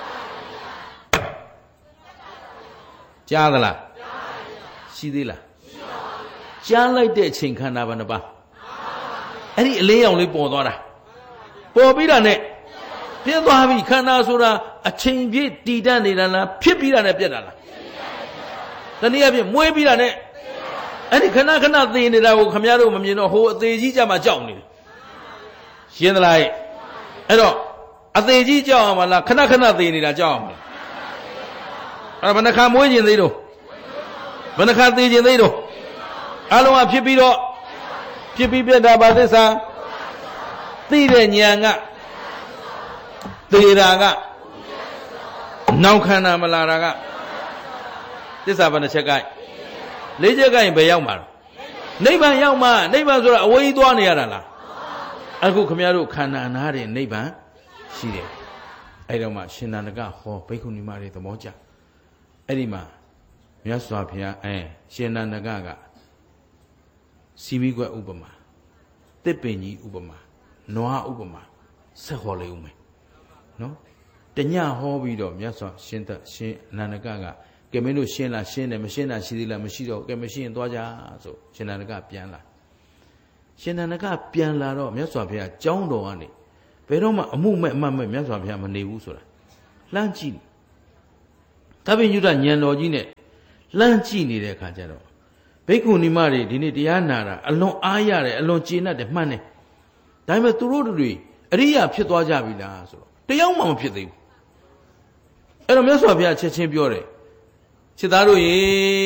ကြားသလားရှိသေးလားကြားလိုက်တဲ့အချိန်ခန္ဓာဘယ်နှပါအဲ့ဒီအလေးရောင်လေးပေါ်သွားတာပေါ်ပြီးတာနဲ့ပြည့်သွားပြီခန္ဓာဆိုတာအချိန်ပြည့်တည်တတ်နေတာလားဖြစ်ပြီးတာနဲ့ပြတ်တာလားတနည်းအားဖြင့်မွေးပြီးတာနဲ့အဲ့ဒီခဏခဏသေနေတာကိုခမည်းတော်မမြင်တော့ဟိုအသေးကြီးကြမှာကြောက်နေတယ်ရှင်းသလားအဲ့တော့အသေးကြီးကြောက်အောင်မလားခဏခဏသေနေတာကြောက်အောင်မလားအဲ့ဘယ်နှခါမွေးခြင်းသေးတော့ဘယ်နှခါသေခြင်းသေးတော့အလုံးကဖြစ်ပြီးတော့ဖြစ်ပြီးပြတ်တာပါသစ္စာသိတဲ့ဉာဏ်ကသေတာကနောက်ခန္ဓာမလာတာကသစ္စာဘယ်နှချက်ကဲလေးချက်ကရင်ဘယ်ရောက်မှာလဲနိဗ္ဗာန်ရောက်မှာနိဗ္ဗာန်ဆိုတာအဝေးကြီးသွားနေရတာလားအခုခမည်းတော်ခန္ဓာအနာတဲ့နိဗ္ဗာန်ရှိတယ်အဲ့တော့မှရှင်နန္ဒကဟောဘိက္ခုနီမတွေသဘောကျအဲ့ဒီမှာမြတ်စွာဘုရားအဲရှင်နန္ဒကကစီမိကွက်ဥပမာတစ်ပင်ကြီးဥပမာနွားဥပမာဆက်ဟောလေးဦးမယ်နော်တညဟောပြီးတော့မြတ်စွာရှင်သက်ရှင်နန္ဒကကကဲမင်းတို့ရှင်းလားရှင်းတယ်မရှင်းတာရှိသေးလားမရှိတော့ကဲမရှိရင်သွားကြဆိုရှင်နန္ဒကပြန်လာရှင်နန္ဒကပြန်လာတော့မြတ်စွာဘုရားကြောင်းတော်ကနေဘယ်တော့မှအမှုမဲ့အမှတ်မဲ့မြတ်စွာဘုရားမနေဘူးဆိုတာလှမ်းကြည့်ဒါပေညုတညံတော်ကြီးနဲ့လှမ်းကြည့်နေတဲ့အခါကျတော့ဘိက္ခုနီမတွေဒီနေ့တရားနာတာအလွန်အားရတယ်အလွန်ကျေနပ်တယ်မှန်တယ်ဒါပေမဲ့သူတို့တွေအရိယာဖြစ်သွားကြပြီလားဆိုတော့တယောက်မှမဖြစ်သေးဘူးအဲ့တော့မြတ်စွာဘုရားချက်ချင်းပြောတယ်ခြေသားတို့ရေ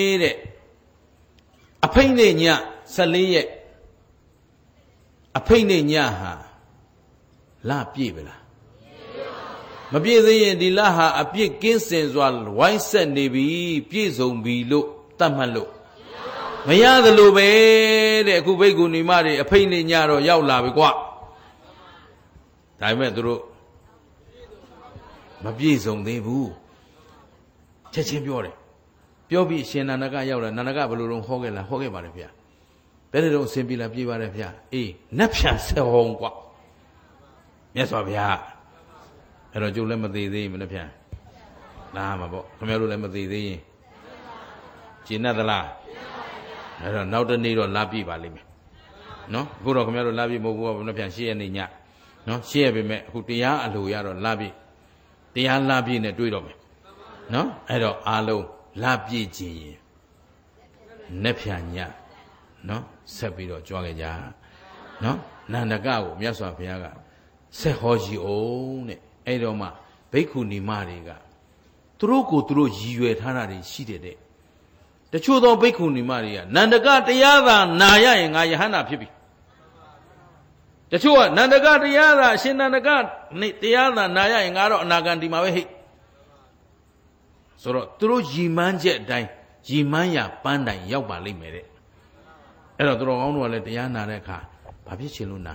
တဲ့အဖိတ်နဲ့ညဆယ်လေးရက်အဖိတ်နဲ့ညဟာလပြည့်ပြီလားမပြည့်သေးရင်ဒီလဟာအပြည့်ကင်းစင်စွာဝိုင်းဆက်နေပြီပြည့်စုံပြီလို့သတ်မှတ်လို့မရသလိုပဲတဲ့အခုဘိက္ခုနီမတွေအဖိတ်နဲ့ညတော့ရောက်လာပြီကွာဒါပေမဲ့သူတို့မပြည့်စုံသေးဘူးချက်ချင်းပြောတယ်ပြောပြီးရှင်နန္ဒကရောက်လာနန္ဒကဘယ်လိုတော့ဟောခဲ့လားဟောခဲ့ပါတယ်ဗျာဘယ်လိုတော့အစဉ်ပြေလာပြေးပါတယ်ဗျာအေးနတ်ဖြန်ဆက်ဟောကွာမြတ်စွာဘုရားအဲ့တော့ကျုပ်လည်းမသေးသေးဘူးနတ်ဖြန်လာမှာပေါ့ခင်ဗျားတို့လည်းမသေးသေးရင်ကျင့်တတ်သလားအဲ့တော့နောက်တနေ့တော့လာပြပါလိမ့်မယ်နော်အခုတော့ခင်ဗျားတို့လာပြမဟုတ်ဘူးကနတ်ဖြန်ရှေ့ရနေညနော်ရှေ့ရပေမဲ့အခုတရားအလိုရတော့လာပြတရားလာပြနဲ့တွေ့တော့မယ်နော်အဲ့တော့အားလုံးလာပြခြင်းရင်နတ်ဖြန်ညနော်ဆက်ပြီးတော့ကြွားကြကြနော်နန္ဒကကိုမြတ်စွာဘုရားကဆက်ဟောကြည့်အောင်တဲ့အဲ့တော့မှဘိက္ခုနီမတွေကသူတို့ကိုသူတို့ရည်ရွယ်ထားတာတွေရှိတယ်တဲ့တချို့သောဘိက္ခုနီမတွေကနန္ဒကတရားသာနာရရင်ငါယဟန္တာဖြစ်ပြီတချို့ကနန္ဒကတရားသာအရှင်နန္ဒကတရားသာနာရရင်ငါတော့အနာဂံဒီမှာပဲဟိဆိုတော့သူတို့ရည်မှန်းချက်အတိုင်းရည်မှန်းရာပန်းတိုင်ရောက်ပါလိမ့်မယ်တဲ့အဲ့တော့သူတော်ကောင်းတို့ကလည်းတရားနာတဲ့အခါဘာဖြစ်ချင်လို့နာ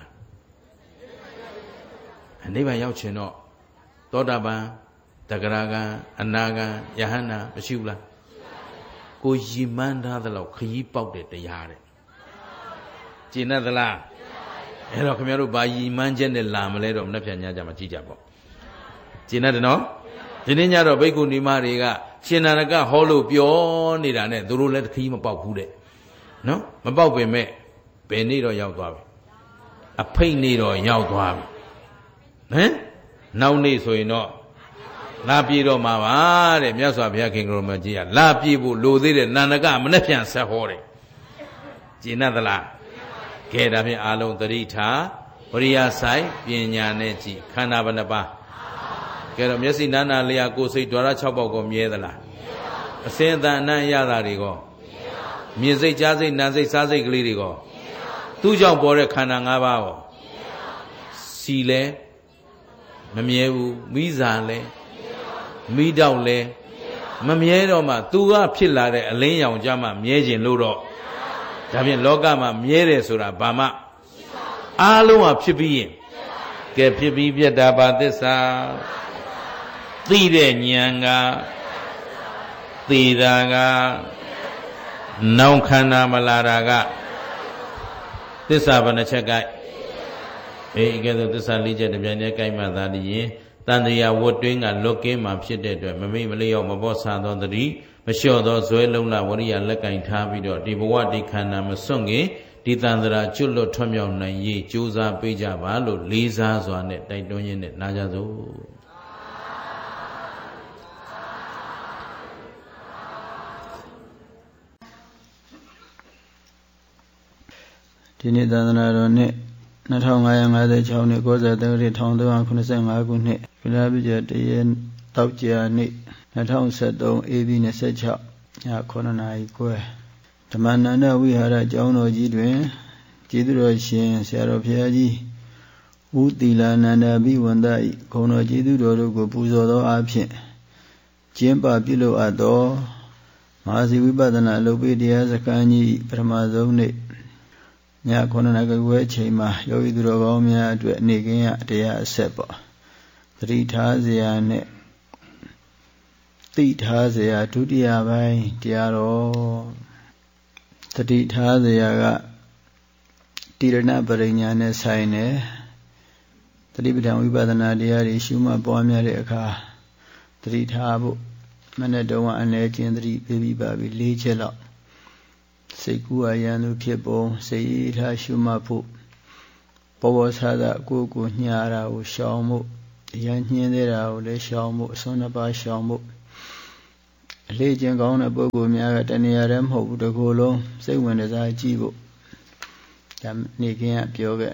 နိဗ္ဗာန်ရောက်ချင်တော့သောတာပန်တဂရဂံအနာဂံယဟန္တာမရှိဘူးလားကိုရည်မှန်းထားသလောက်ခရီးပေါက်တဲ့တရားတဲ့ကျင့်တတ်သလားအဲ့တော့ခင်ဗျားတို့ဘာရည်မှန်းချက်နဲ့လာမလဲတော့မနှက်ဖြန်ညကြမှာကြည့်ကြပေါ့ကျင့်တတ်တယ်နော်ဒီနေ့ညတော့ဘိက္ခုနီမတွေကရှင်နာရကဟောလို့ပြောနေတာနဲ့သူတို့လည်းခရီးမပေါက်ဘူးတဲ့နော်မပေါက်ပင်မဲ့ဘယ်နေ့တော့ရောက်သွားပြီအဖိတ်နေ့တော့ရောက်သွားပြီဟမ်နောက်နေ့ဆိုရင်တော့လာပြေတော့မှာပါတဲ့မြတ်စွာဘုရားခင်ကိုယ်တော်ကြီးကလာပြေဖို့လိုသေးတဲ့နန္ဒကမနဲ့ပြန်ဆက်ဟောတယ်ကျင့်တတ်သလားကဲဒါဖြင့်အာလုံးသတိထားဝရိယဆိုင်ပညာနဲ့ကြည်ခန္ဓာဘယ်နှပါကဲတော့မျက်စိနာနာလျာကိုယ်စိတ်ဓာရ၆ပေါက်ကိုမြဲသလားအစင်အတန်အနံ့ရတာတွေကောမြင်စိတ်ကြားစိတ်နာစိတ်စားစိတ်ကလေးတွေကောသူ့ကြောင့်ပေါ်တဲ့ခန္ဓာ၅ပါးကောစီလဲမမြဲဘူးမိစာလဲမိတောက်လဲမမြဲတော့မှသူကဖြစ်လာတဲ့အလင်းရောင်ကြမှာမြဲခြင်းလို့တော့ဒါဖြင့်လောကမှာမြဲတယ်ဆိုတာဘာမှအားလုံးဟာဖြစ်ပြီးရင်ကဲဖြစ်ပြီးပြတ်တာပါသစ္စာသိတဲ့ဉာဏ်ကသိတာကနောင်ခန္ဓာမလာတာကသစ္စာဘယ်နှချက်ကဲအေးကဲဆိုသစ္စာလေးချက်တပြန်နဲ့ကြိုက်မှသာလျင်တန်တရားဝတ်တွင်းကလွတ်ကင်းမှဖြစ်တဲ့အတွက်မမိမလျော့မပေါ်ဆာသောတတိမလျှော့သောဇွဲလုံးလာဝရိယလက်ကင်ထားပြီးတော့ဒီဘဝဒီခန္ဓာမစွန့်ခင်ဒီတန်ត្រာကျွတ်လွတ်ထွတ်မြောက်နိုင်ရေးကြိုးစားပေးကြပါလို့လေးစားစွာနဲ့တိုက်တွန်းရင်းနဲ့နာကြစို့ဒီနေ့သာသနာတော်နှစ်နှစ်ထောင်ငါးရာ၅ဆယ်၆နှစ်ကောဇာတက္ကရာတစ်ထောင်သုံးရာခုနှစ်ဆယ့်ငါးခုနှစ်ဗုဒ္ဓပြည့်တရက်တောက်ကြာနေ့နှစ်ထောင်ဆက်သုံးဧပြီနှစ်ဆယ့်၆ညခုနှစ်နာရီခွဲဓမ္မနန္ဒဝိဟာရကျောင်းတော်ကြီးတွင်ကျေးဇူးတော်ရှင်ဆရာတော်ဘုရားကြီးဥတီလာနန္ဒဘိဝန္တဤဂုဏ်တော်ကျေးဇူးတော်တို့ကိုပူဇော်သောအားဖြင့်ကျင်းပပြုလုပ်အပ်သောမဟာစီဝိပဿနာအလုပ်ပေးတရားစခန်းကြီးပထမဆုံးနေ့ညခုနှစ်နာရီခွဲအချိန်မှာယောဂီသူတော်ကောင်းများအတွက်နေကင်းရတရားအဆက်ပေါ့သတိထားစရာနဲ့သိထားစရာဒုတိယပိုင်းတရားတော်သတိထားစရာကတိရဏပရိညာနဲ့ဆိုင်တယ်သတိပဋ္ဌာန်ဝိပဿနာတရားတွေရှုမှတ်ပွားများတဲ့အခါသတိထားဖို့မနေ့တုန်းကအနည်းချင်းသတိပေးပြီးပါပြီ၄ချက်လောက်စိတ်ကူးအရန်သူဖြစ်ပုံစိတ်ထားရှုမှတ်ဖို့ဘောဘောဆာသာကိုယ်ကိုညှာတာကိုရှောင်ဖို့အရန်ညှင်းသေးတာကိုလည်းရှောင်ဖို့အစွန်းနှစ်ပါးရှောင်ဖို့အလေးကျင့်ကောင်းတဲ့ပုဂ္ဂိုလ်များကတဏှာရဲမဟုတ်ဘူးတကူလုံးစိတ်ဝင်စားကြည့်ဖို့ဒါနေကင်းကပြောခဲ့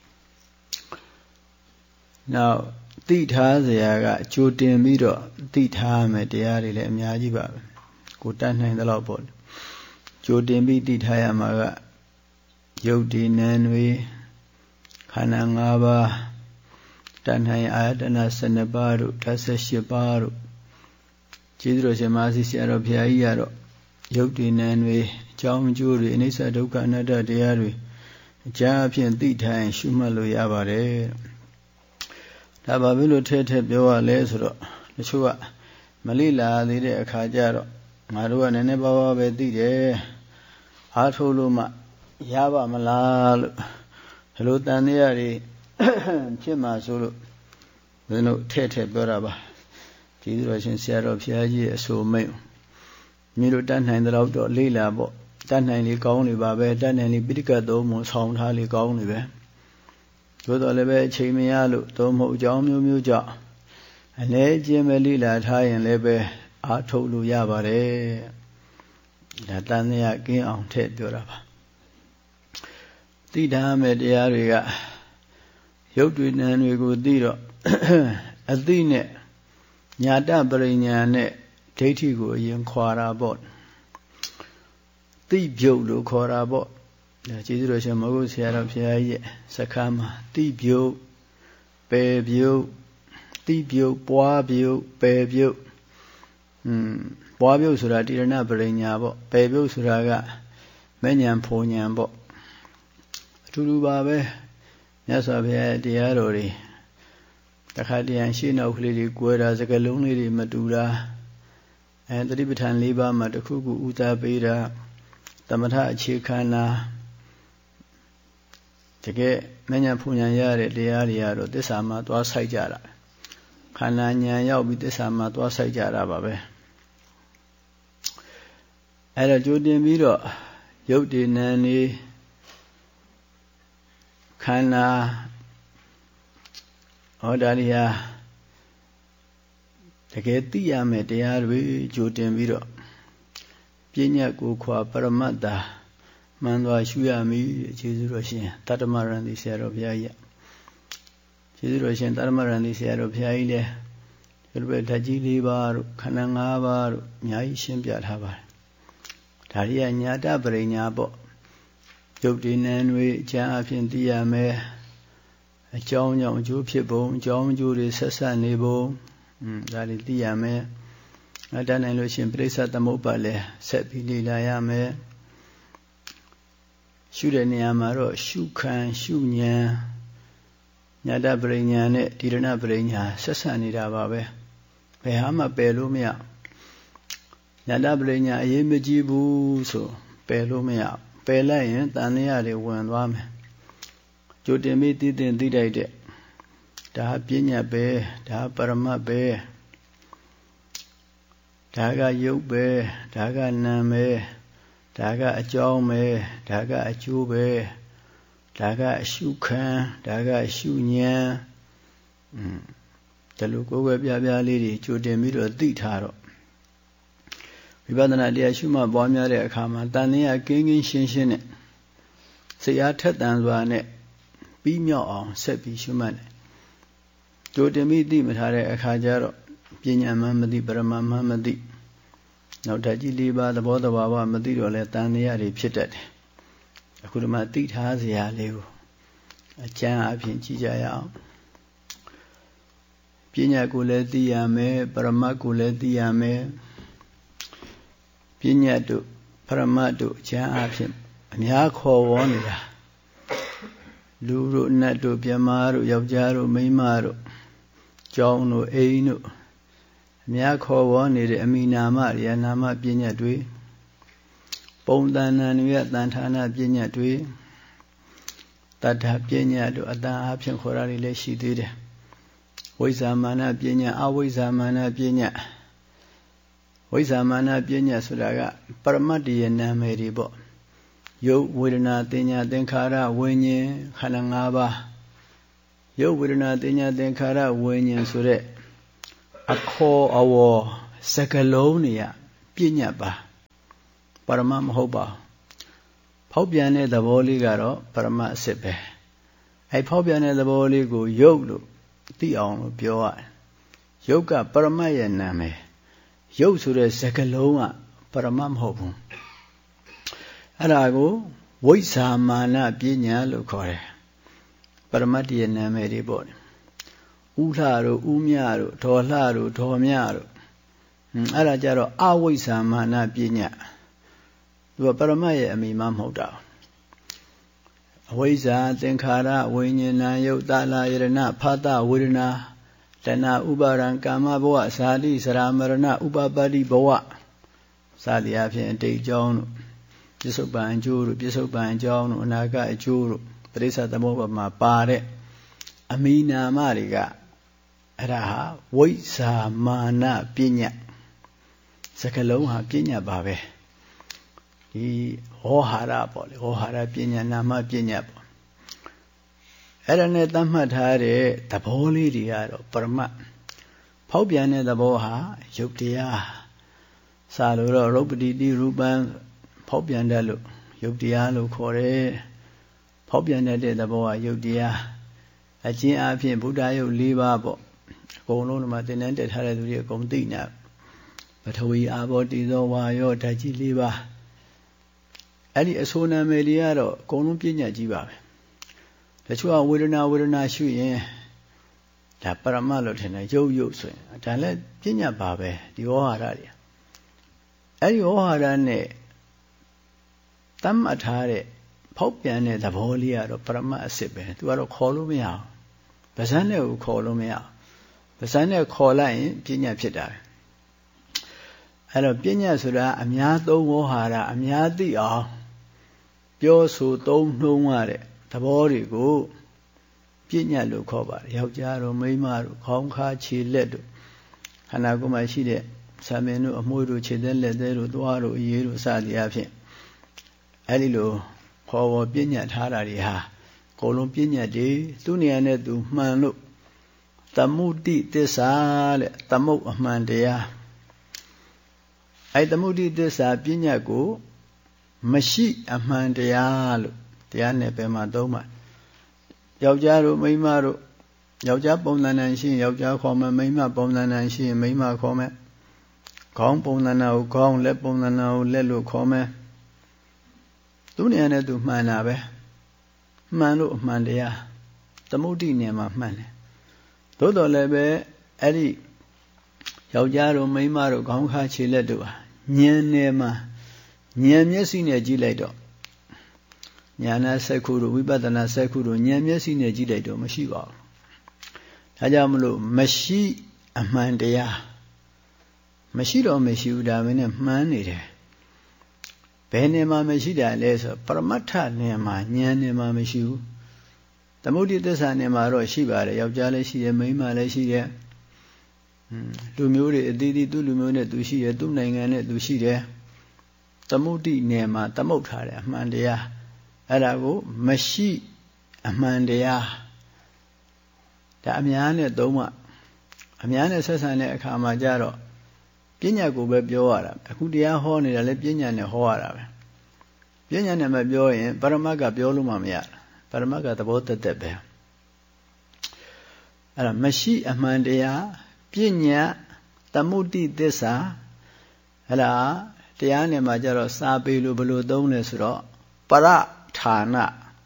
နောက်သိထားစရာကကြိုတင်ပြီးတော့သိထားမယ်တရားတွေလည်းအများကြီးပါပဲကိုတတ်နိုင်သလောက်ပေါ့ကြိုတင်ပြီးသိထားရမှာကယုတ်ဒီနံတွေခန္ဓာ၅ပါးတတ်နိုင်အာယတနာ၁၂ပါးတို့ဓာတ်၁၈ပါးတို့ကျေးဇူးတော်ရှင်မဆီဆရာတော်ဘုရားကြီးကတော့ယုတ်ဒီနံတွေအကြောင်းအကျိုးတွေအနိစ္စဒုက္ခအနတ္တတရားတွေအကြအဖြင့်သိထားရင်ရှုမှတ်လို့ရပါတယ်ဒါဘာဖြစ်လို့ထဲထဲပြောရလဲဆိုတော့တချို့ကမလိလာသေးတဲ့အခါကျတော့ငါတို့ကနည်းနည်းပါးပါးပဲသိတယ်အားထုတ်လို့မှရပါမလားလို့ဒီလိုတန်တရားတွေဖြစ်မှာဆိုလို့ဘယ်လိုထဲထဲပြောတာပါကျေးဇူးတော်ရှင်ဆရာတော်ဘုရားကြီးရဲ့အဆိုမိတ်မြေတို့တတ်နိုင်တဲ့လောက်တော့လေးလာပေါ့တတ်နိုင်လေကောင်းနေပါပဲတတ်နိုင်လေပိဋကတ်သုံးမှုဆောင်းထားလေကောင်းနေပဲသို့တော်လည်းပဲအချိန်မရလို့သုံးမှုအကြောင်းမျိုးမျိုးကြောင့်အလဲကျင်းပဲလေးလာထားရင်လည်းပဲအားထုတ်လို့ရပါတယ်ဒါတန်တရားကင်းအောင်ထည့်ပြောတာပါသိထားမဲ့တရားတွေကရုပ်တွေနာမ်တွေကိုသိတော့အသိနဲ့ညာတပရိညာနဲ့ဒိဋ္ဌိကိုအရင်ခွာတာပေါ့သိပြုတ်လို့ခေါ်တာပေါ့ဒါကျေးဇူးတော်ရှင်မဟုတ်ဆရာတော်ဘုရားကြီးရဲ့စကားမှာသိပြုတ်ပယ်ပြုတ်သိပြုတ်ပွားပြုတ်ပယ်ပြုတ်อืมပွားပြုတ်ဆိုတာတိရဏပရိညာပေါ့ပယ်ပြုတ်ဆိုတာကမဲ့ညာဖုံညာပေါ့အထူးတူပါပဲမြတ်စွာဘုရားရဲ့တရားတော်တွေတခါတရံရှေ့နောက်ကလေးတွေကွဲတာစကလုံးလေးတွေမတူတာအဲသတိပဋ္ဌာန်၄ပါးမှာတစ်ခုခုဥသာပေးတာသမထအခြေခံတာတကယ်မဉ္ဇဉ်ဖူဉ္ဇဉ်ရတဲ့တရားတွေကတော့သစ္စာမှာသွားဆိုင်ကြတာခန္ဓာဉာဏ်ရောက်ပြီးသစ္စာမှာသွားဆိုင်ကြတာပါပဲအဲ့တော့ကြိုတင်ပြီးတော့ယုတ်ဒီနံနေခန္ဓာဟောဒါတွေဟာတကယ်သိရမယ်တရားတွေကြိုတင်ပြီးတော့ပညာကိုခွာပရမတ္တာမှန်သွားရှုရမည်ကျေးဇူးတော်ရှင်တတ္တမရဏသီဆရာတော်ဘုရားကြီးကျေးဇူးတော်ရှင်တတ္တမရဏသီဆရာတော်ဘုရားကြီးလည်းဒီလိုပဲဓာတ်ကြီး၄ပါးတို့ခန္ဓာ၅ပါးတို့အများကြီးရှင်းပြထားပါတယ်ဒါတွေကညာတပရိညာပေါ့ရုပ်တည်နံတွေအကျမ်းအဖြစ်သိရမယ်အကြောင်းကြောင့်အကျိုးဖြစ်ပုံအကြောင်းအကျိုးတွေဆက်ဆက်နေပုံอืมဒါတွေသိရမယ်အတတ်နိုင်လို့ရှင်ပြိဿသမုပ္ပါလည်းဆက်ပြီးလေ့လာရမယ်ရှုတဲ့နေရာမှာတော့ရှုခံရှုဉဏ်ညာတပရိညာနဲ့တိရဏပရိညာဆက်ဆက်နေတာပါပဲဘယ်ဟာမှပယ်လို့မရညာတပရိညာအရေးမကြီးဘူးဆိုပယ်လို့မရပယ်လိုက်ရင်တန်တရားတွေဝင်သွားမယ်ကြိုတင်ပြီးသိသိသိတိုက်တဲ့ဒါပညာပဲဒါပရမတ်ပဲဒါကယုတ်ပဲဒါကနာမ်ပဲဒါကအကြောင်းပဲဒါကအကျိုးပဲဒါကအရှုခံဒါကအရှုဉဏ်อืมဒါလိုကိုယ်ပဲပြပြလေးတွေကြိုတင်ပြီးတော့သိထားတော့ဝိပဿနာတရားရှုမှတ်ပွားများတဲ့အခါမှာတန်တရားကင်းကင်းရှင်းရှင်းနဲ့စိတ်အားထက်သန်စွာနဲ့ပြီးမြောက်အောင်ဆက်ပြီးရှုမှတ်တယ်ကြိုတင်ပြီးသိမထားတဲ့အခါကျတော့ပညာမှမသိပရမတ်မှမသိနောက်ဓာတ်ကြီး၄ပါးသဘောတဘာဝမသိတော့လဲတန်တရားတွေဖြစ်တတ်တယ်အခုဒီမှာသိထားစရာလေးကိုအကျမ်းအဖြစ်ကြည့်ကြရအောင်ပညာကိုလည်းသိရမယ်ပရမတ်ကိုလည်းသိရမယ်ပညာတို့ပရမတ်တို့အကျမ်းအဖြစ်အများခေါ်ဝေါ်နေတာလူတို့နတ်တို့မြမတို့ယောက်ျားတို့မိန်းမတို့ကျောင်းတို့အိမ်တို့အများခေါ်ဝေါ်နေတဲ့အမိနာမရိယနာမပညာတွေပုံတန်ဏန်တွေကတန်ဌာနပညာတွေတတ္ထပညာတို့အတန်အဖြစ်ခေါ်ရတွေလည်းရှိသေးတယ်ဝိဇာမာနပညာအဝိဇာမာနပညာဝိဇာမာနပညာဆိုတာကပရမတ္တရဲ့နာမည်တွေပေါ့ယုတ်ဝေဒနာတင်ညာသင်္ခါရဝိညာဉ်ခန္ဓာ၅ပါးယုတ်ဝေဒနာတင်ညာသင်္ခါရဝိညာဉ်ဆိုတဲ့အခေါ်အဝေါ်စကလုံးတွေကပြည့်ညတ်ပါပရမတ်မဟုတ်ပါဖောက်ပြန်တဲ့သဘောလေးကတော့ပရမတ်အစစ်ပဲအဲဖောက်ပြန်တဲ့သဘောလေးကိုယုတ်လို့သိအောင်လို့ပြောရတယ်ယုတ်ကပရမတ်ရဲ့နာမည်ယုတ်ဆိုတဲ့စကားလုံးကပရမတ်မဟုတ်ဘူးအဲ့ဒါကိုဝိဇ္ဇာမာနပညာလို့ခေါ်တယ်ပရမတ်ရဲ့နာမည်တွေပေါ့ဥလှတို့ဥမြတို့ဒေါ်လှတို့ဒေါ်မြတို့အဲ့ဒါကြတော့အဝိဇ္ဇာမာနပညာသူကပရမတ်ရဲ့အမိမမဟုတ်တာအဝိဇ္ဇာသင်္ခါရဝိညာဏယုတ်တလာယရဏဖာတဝေဒနာတဏှာဥပါဒံကာမဘဝဇာတိစရာမရဏဥပပါတိဘဝစသည်အဖြစ်အတိတ်အကြောင်းတို့ပြစ္ဆုတ်ပံအကျိုးတို့ပြစ္ဆုတ်ပံအကြောင်းတို့အနာဂတ်အကျိုးတို့ပရိစ္ဆသမုပ္ပါမှာပါတဲ့အမိနာမတွေကအဲ့ဒါဟာဝိဇ္ဇာမာနပညာစကလုံးဟာပညာပါပဲဒီဟောဟာရပေါ့လေဟောဟာရပညာနာမပညာပေါ့အဲ့ဒါနဲ့သတ်မှတ်ထားတဲ့သဘောလေးတွေကတော့ပရမတ်ဖောက်ပြန်တဲ့သဘောဟာယုတ်တရားစာလို့တော့ရုပ်ပတိတိရူပံဖောက်ပြန်တတ်လို့ယုတ်တရားလို့ခေါ်တယ်ဖောက်ပြန်တဲ့သဘောကယုတ်တရားအချင်းအဖြစ်ဗုဒ္ဓယုတ်၄ပါးပေါ့အကုန်လုံးဒီမှာသင်တန်းတက်ထားတဲ့သူတွေအကုန်သိနေပထဝီအာဘောတိသောဝါယောဓာတ်ကြီး၄ပါးအဲ့ဒီအဆိုးနာမည်တွေကတော့အကုန်လုံးပြည့်ညတ်ကြီးပါပဲတချို့ကဝေဒနာဝေဒနာရှုရင်ဒါပရမတ်လို့ထင်တယ်ရုပ်ရုပ်ဆိုရင်ဒါလည်းပြည့်ညတ်ပါပဲဒီဝဟာရတွေအဲ့ဒီဝဟာရနဲ့တတ်မှတ်ထားတဲ့ဖောက်ပြန်တဲ့သဘောလေးကတော့ပရမတ်အစစ်ပဲသူကတော့ခေါ်လို့မရအောင်ဗဇန်းနဲ့ကိုခေါ်လို့မရအောင်ဗဇန်းနဲ့ခေါ်လိုက်ရင်ပြည့်ညတ်ဖြစ်တာပဲအဲ့တော့ပြည့်ညတ်ဆိုတာအများသုံးဝဟာရအများသိအောင်ပြောဆိုသုံးနှုံးရတဲ့သဘောတွေကိုပြည့်ညတ်လို့ခေါ်ပါတယ်ယောက်ျားတို့မိန်းမတို့ခေါင်းခါခြေလက်တို့ခန္ဓာကိုယ်မှာရှိတဲ့ဆံပင်တို့အမွှေးတို့ခြေသက်လက်သေးတို့သွားတို့အရေးတို့စသည်အဖြစ်အဲ့ဒီလိုခေါ်ပေါ်ပြည့်ညတ်ထားတာတွေဟာအကုန်လုံးပြည့်ညတ်တွေသူ့နေရာနဲ့သူမှန်လို့သမုဒိသစ္စာတဲ့သမုတ်အမှန်တရားအဲ့သမုဒိသစ္စာပြည့်ညတ်ကိုမရှိအမှန်တရားလို့တရားနဲ့ပဲမှာသုံးပါယောက်ျားတို့မိန်းမတို့ယောက်ျားပုံသဏ္ဍာန်ရှိရင်ယောက်ျားခေါ်မယ်မိန်းမပုံသဏ္ဍာန်ရှိရင်မိန်းမခေါ်မယ်ခေါင်းပုံသဏ္ဍာန်ကိုခေါင်းလက်ပုံသဏ္ဍာန်ကိုလက်လို့ခေါ်မယ်သူနေရာနဲ့သူမှန်တာပဲမှန်လို့အမှန်တရားသမုဒိနေမှာမှန်တယ်သို့တော်လည်းပဲအဲ့ဒီယောက်ျားတို့မိန်းမတို့ခေါင်းခါခြေလက်တို့ဟာဉာဏ်နဲ့မှာဉာဏ်မျက်စိနဲ့ကြည့်လိုက်တော့ဉာဏ်စက္ခုတို့ဝိပဿနာစက္ခုတို့ဉာဏ်မျက်စိနဲ့ကြည့်လိုက်တော့မရှိပါဘူးဒါကြောင့်မလို့မရှိအမှန်တရားမရှိတော့မရှိဘူးဒါပဲနဲ့မှန်းနေတယ်ဘယ်နေမှာမရှိတာလဲဆိုပရမတ္ထနေမှာဉာဏ်နေမှာမရှိဘူးသမုဒိသစ္စာနေမှာတော့ရှိပါတယ်ယောက်ျားလည်းရှိတယ်မိန်းမလည်းရှိတယ်လူမျိုးတွေအသီးသီးသူ့လူမျိုးနဲ့သူရှိတယ်သူ့နိုင်ငံနဲ့သူရှိတယ်သမုဒိနေမှာသမုတ်ထားတယ်အမှန်တရားအဲ့ဒါကိုမရှိအမှန်တရားဒါအများနဲ့သုံးမှအများနဲ့ဆက်ဆံတဲ့အခါမှာကြတော့ပညာကိုပဲပြောရတာအခုတရားဟောနေတာလည်းပညာနဲ့ဟောရတာပဲပညာနဲ့မပြောရင်ပရမတ်ကပြောလို့မှမရပရမတ်ကသဘောတက်တက်ပဲအဲ့ဒါမရှိအမှန်တရားပညာသမုဒိသစ္စာအဲ့ဒါတရားနဲ့မှာကြတော့စာပေလို့ဘယ်လိုသုံးလဲဆိုတော့ပရဌာန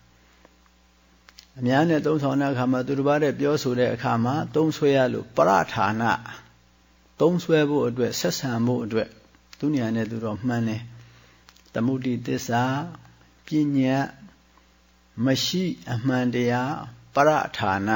အများနဲ့သုံးဆောင်တဲ့အခါမှာသူတစ်ပါးတဲ့ပြောဆိုတဲ့အခါမှာသုံးဆွဲရလို့ပရဌာနသုံးဆွဲဖို့အတွက်ဆက်ဆံဖို့အတွက်သူနေရာနဲ့သူတော့မှန်းတယ်သမုဒိသစ္စာပညာမရှိအမှန်တရားပရဌာန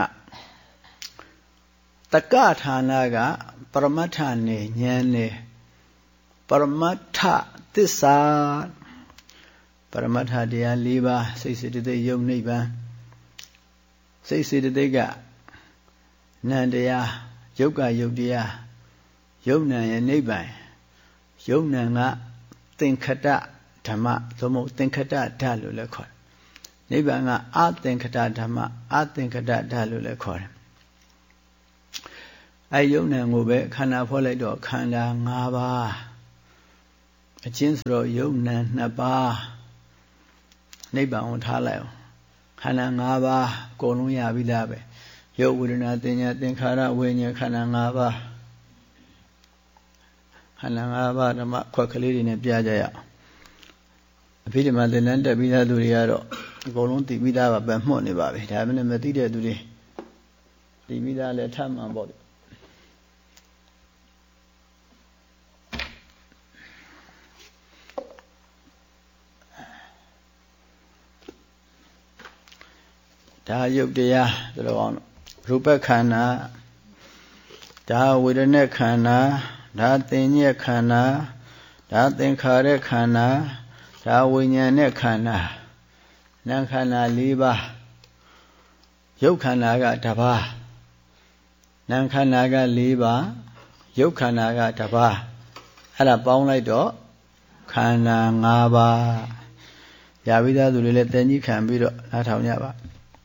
တက္ကဌာနကပရမတ္ထနဲ့ဉာဏ်နဲ့ပရမတ္ထသစ္စာပရမတ္ထတရား၄ပါးစိတ်စေတသိက်ယုတ်နိဗ္ဗာန်စိတ်စေတသိက်ကနံတရားယုတ်ကယုတ်တရားယုတ်နံရဲ့နိဗ္ဗာန်ယုတ်နံကသင်္ခတဓမ္မသို့မဟုတ်သင်္ခတဓာတ်လို့လည်းခေါ်တယ်နိဗ္ဗာန်ကအသင်္ခတဓမ္မအသင်္ခတဓာတ်လို့လည်းခေါ်တယ်အဲယုတ်နံကိုပဲခန္ဓာဖော်လိုက်တော့ခန္ဓာ၅ပါးအချင်းဆိုတော့ယုတ်နံနှစ်ပါးနိဗ္ဗာန်ကိုထားလိုက်အောင်ခန္ဓာ၅ပါးအကုန်လုံးရပြီးသားပဲယုတ်ဝေဒနာတင်ညာသင်္ခါရဝိညာဉ်ခန္ဓာ၅ပါးခန္ဓာ၅ပါးဓမ္မခွက်ကလေးတွေနဲ့ပြကြရအောင်အဖိဓမ္မာသင်္นานတက်ပြီးသားသူတွေကတော့အကုန်လုံးသိပြီးသားပါပဲမှုတ်နေပါပဲဒါပေမဲ့မသိတဲ့သူတွေသိပြီးသားလည်းထပ်မှန်ပေါ့ဒါယုတ်တရားဆိုတော့အောင်ရူပခန္ဓာဒါဝေဒနာခန္ဓာဒါသင်ညက်ခန္ဓာဒါသင်္ခါရခန္ဓာဒါဝိညာဉ်နဲ့ခန္ဓာနာခန္ဓာ၄ပါးယုတ်ခန္ဓာကတစ်ပါးနာခန္ဓာက၄ပါးယုတ်ခန္ဓာကတစ်ပါးအဲ့ဒါပေါင်းလိုက်တော့ခန္ဓာ၅ပါးရပြီးသားသူတွေလည်းတန်ကြီးခံပြီးတော့နားထောင်ကြပါ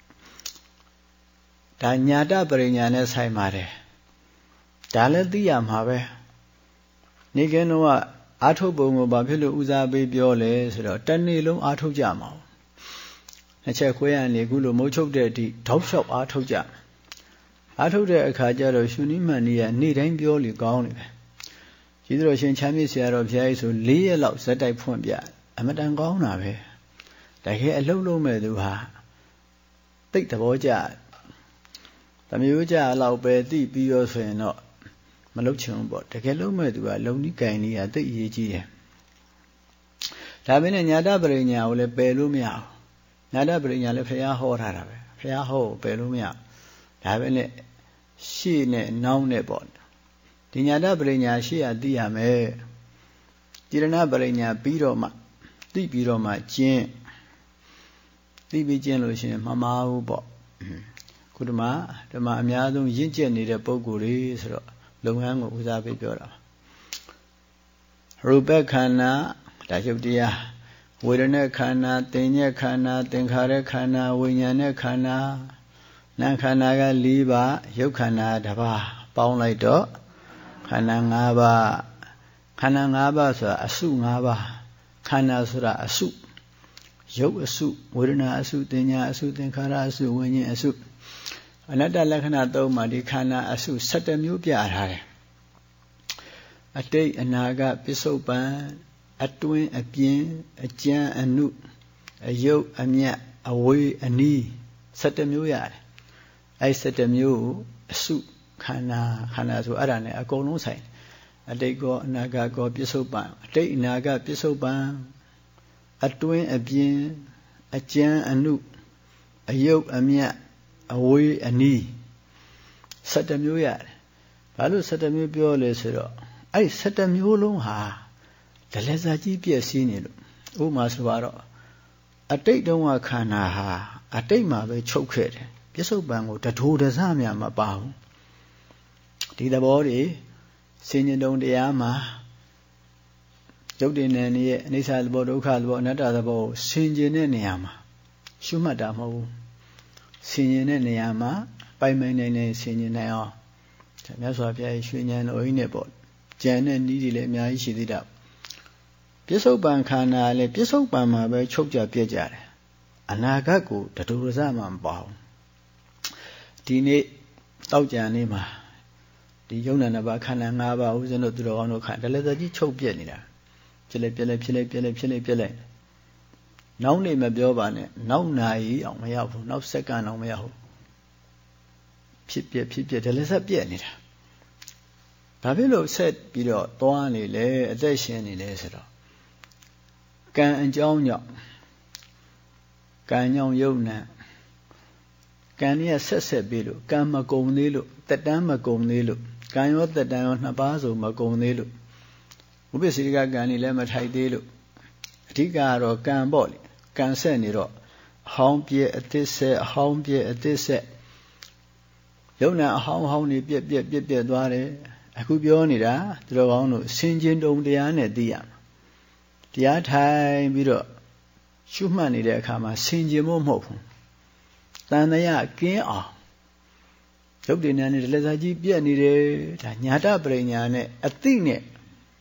ဒါညာတပရိညာနဲ့ဆိုင်ပါတယ်ဒါလည်းသိရမှာပဲနေကင်းတော့အာထုတ်ပုံကိုဘာဖြစ်လို့ဦးစားပေးပြောလဲဆိုတော့တနေ့လုံးအာထုတ်ကြမှာနှစ်ချက်ခွဲရနေခုလိုမုတ်ချုပ်တဲ့အထိတောက်လျှောက်အာထုတ်ကြအာထုတ်တဲ့အခါကျတော့ရှုနိမှန်ကြီးကနေ့တိုင်းပြောလေကောင်းနေပဲကြီးတော်ရှင်ချမ်းမြေ့ဆရာတော်ဘုရားကြီးဆို၄ရက်လောက်ဇက်တိုက်ဖွင့်ပြအမတန်ကောင်းတာပဲတကယ်အလုံးလုံးမဲ့သူဟာသိတဲ့ဘောကြတမျိုးကြလောက်ပဲသိပြီးရောဆိုရင်တော့မလုချင်ဘူးပေါ့တကယ်လုံးမဲ့သူကလုံနီးကင်နီးကသိအရေးကြီးတယ်ဒါပဲနဲ့ညာတပရိညာကိုလည်းပယ်လို့မရဘူးညာတပရိညာလည်းဖះဟောထားတာပဲဖះဟောကိုပယ်လို့မရဒါပဲနဲ့ရှေ့နဲ့နောက်နဲ့ပေါ့ဒီညာတပရိညာရှေ့ကသိရမယ်တိရဏပရိညာပြီးတော့မှသိပြီးတော့မှကျင့်သိပြီးကျင့်လို့ရှိရင်မမှားဘူးပေါ့ခုဒီမှာဒီမှာအများဆုံးရင့်ကျက်နေတဲ့ပုံကိုယ်တွေဆိုတော့လုပ်ငန်းကိုဦးစားပေးပြောတာရူပခန္ဓာဒါယုတ်တရားဝေဒနာခန္ဓာသင်ညက်ခန္ဓာသင်္ခါရခန္ဓာဝိညာဉ်နဲ့ခန္ဓာနာခန္ဓာက၄ပါးယုတ်ခန္ဓာတစ်ပါးပေါင်းလိုက်တော့ခန္ဓာ၅ပါးခန္ဓာ၅ပါးဆိုတာအစု၅ပါးခန္ဓာဆိုတာအစုယုတ်အစုဝေဒနာအစုသင်ညာအစုသင်္ခါရအစုဝိညာဉ်အစုအနတ္တလက္ခဏာသုံးပါးဒီခန္ဓာအစု၁၇မျိုးပြထားတယ်အတိတ်အနာဂတ်ပစ္စုပန်အတွင်းအပြင်အကျမ်းအနုအယုတ်အမြတ်အဝေးအနီး၁၇မျိုးရတယ်အဲ၁၇မျိုးအစုခန္ဓာခန္ဓာဆိုအဲ့ဒါနဲ့အကုန်လုံးဆိုင်အတိတ်ကောအနာဂတ်ကောပစ္စုပန်အတိတ်အနာဂတ်ပစ္စုပန်အတွင်းအပြင်အကျမ်းအနုအယုတ်အမြတ်အဝေးအနီး၁၇မျိုးရတယ်ဘာလို့၁၇မျိုးပြောလဲဆိုတော့အဲ့၁၇မျိုးလုံးဟာဒလဇာကြီးပြည့်စည်နေလို့ဥပမာဆိုတော့အတိတ်တုန်းကခန္ဓာဟာအတိတ်မှာပဲချုပ်ခဲ့တယ်ပြစ္ဆုတ်ပံကိုတထိုးတစမြမပါဘူးဒီသဘောတွေစဉ္ညတုံတရားမှာယုတ်တင်တဲ့ရဲ့အနိစ္စသဘောဒုက္ခသဘောအနတ္တသဘောကိုဆင်ခြင်တဲ့နေရာမှာရှုမှတ်တာမဟုတ်ဘူးဆင်ခြင်တဲ့နေရာမှာပိုင်ပိုင်နိုင်နိုင်ဆင်ခြင်နိုင်အောင်မြတ်စွာဘုရားရွှေဉာဏ်တော်ကြီးနဲ့ပေါ့ကြံတဲ့နည်းတွေလည်းအများကြီးရှိသေးတာပြစ္ဆုတ်ပံခန္ဓာလည်းပြစ္ဆုတ်ပံမှာပဲချုပ်ကြပြည့်ကြတယ်အနာဂတ်ကိုတတူရစမှမပေါ့ဒီနေ့တောက်ကြံနေမှာဒီယုံနာနှစ်ပါးခန္ဓာ၅ပါးဦးဇင်းတို့သူတော်ကောင်းတို့ခန္ဓာလည်းကြီးချုပ်ပြည့်နေတာဖြစ်လိုက်ပြည့်လိုက်ဖြစ်လိုက်ပြည့်လိုက်ဖြစ်လိုက်ပြည့်လိုက်နောက်နေမပြောပါနဲ့နောက်နာရီအောင်မရောက်ဘူးနောက်စက္ကန့်အောင်မရောက်ဘူးဖြစ်ပြဖြစ်ပြဒါလည်းဆက်ပြည့်နေတာဘာဖြစ်လို့ဆက်ပြီးတော့သွားနေလဲအသက်ရှင်နေလဲဆိုတော့ကံအကြောင်းကြောင့်ကံကြောင့်ယုံနာကံเนี่ยဆက်ဆက်ပြီးလို့ကံမကုံသေးလို့တက်တန်းမကုံသေးလို့ကံရောတက်တန်းရောနှစ်ပါးစုံမကုံသေးလို့ဥပ္ပစေကကံนี่လည်းမထိုက်သေးလို့အဓိကကတော့ကံပေါ့လေကံဆက်နေတော့အဟောင်းပြည့်အသစ်ဆက်အဟောင်းပြည့်အသစ်ဆက်ယုံနာအဟောင်းဟောင်းနေပြက်ပြက်ပြက်ပြက်သွားတယ်အခုပြောနေတာသူတော်ကောင်းတို့ဆင်ခြင်တုံတရားနဲ့သိရမှာတရားထိုင်ပြီးတော့ရှုမှတ်နေတဲ့အခါမှာဆင်ခြင်ဖို့မဟုတ်ဘူးတန်တရားကင်းအောင်ရုပ်တည်နေတဲ့လက်စားကြီးပြက်နေတယ်ဒါညာတပရိညာနဲ့အသိနဲ့ဒ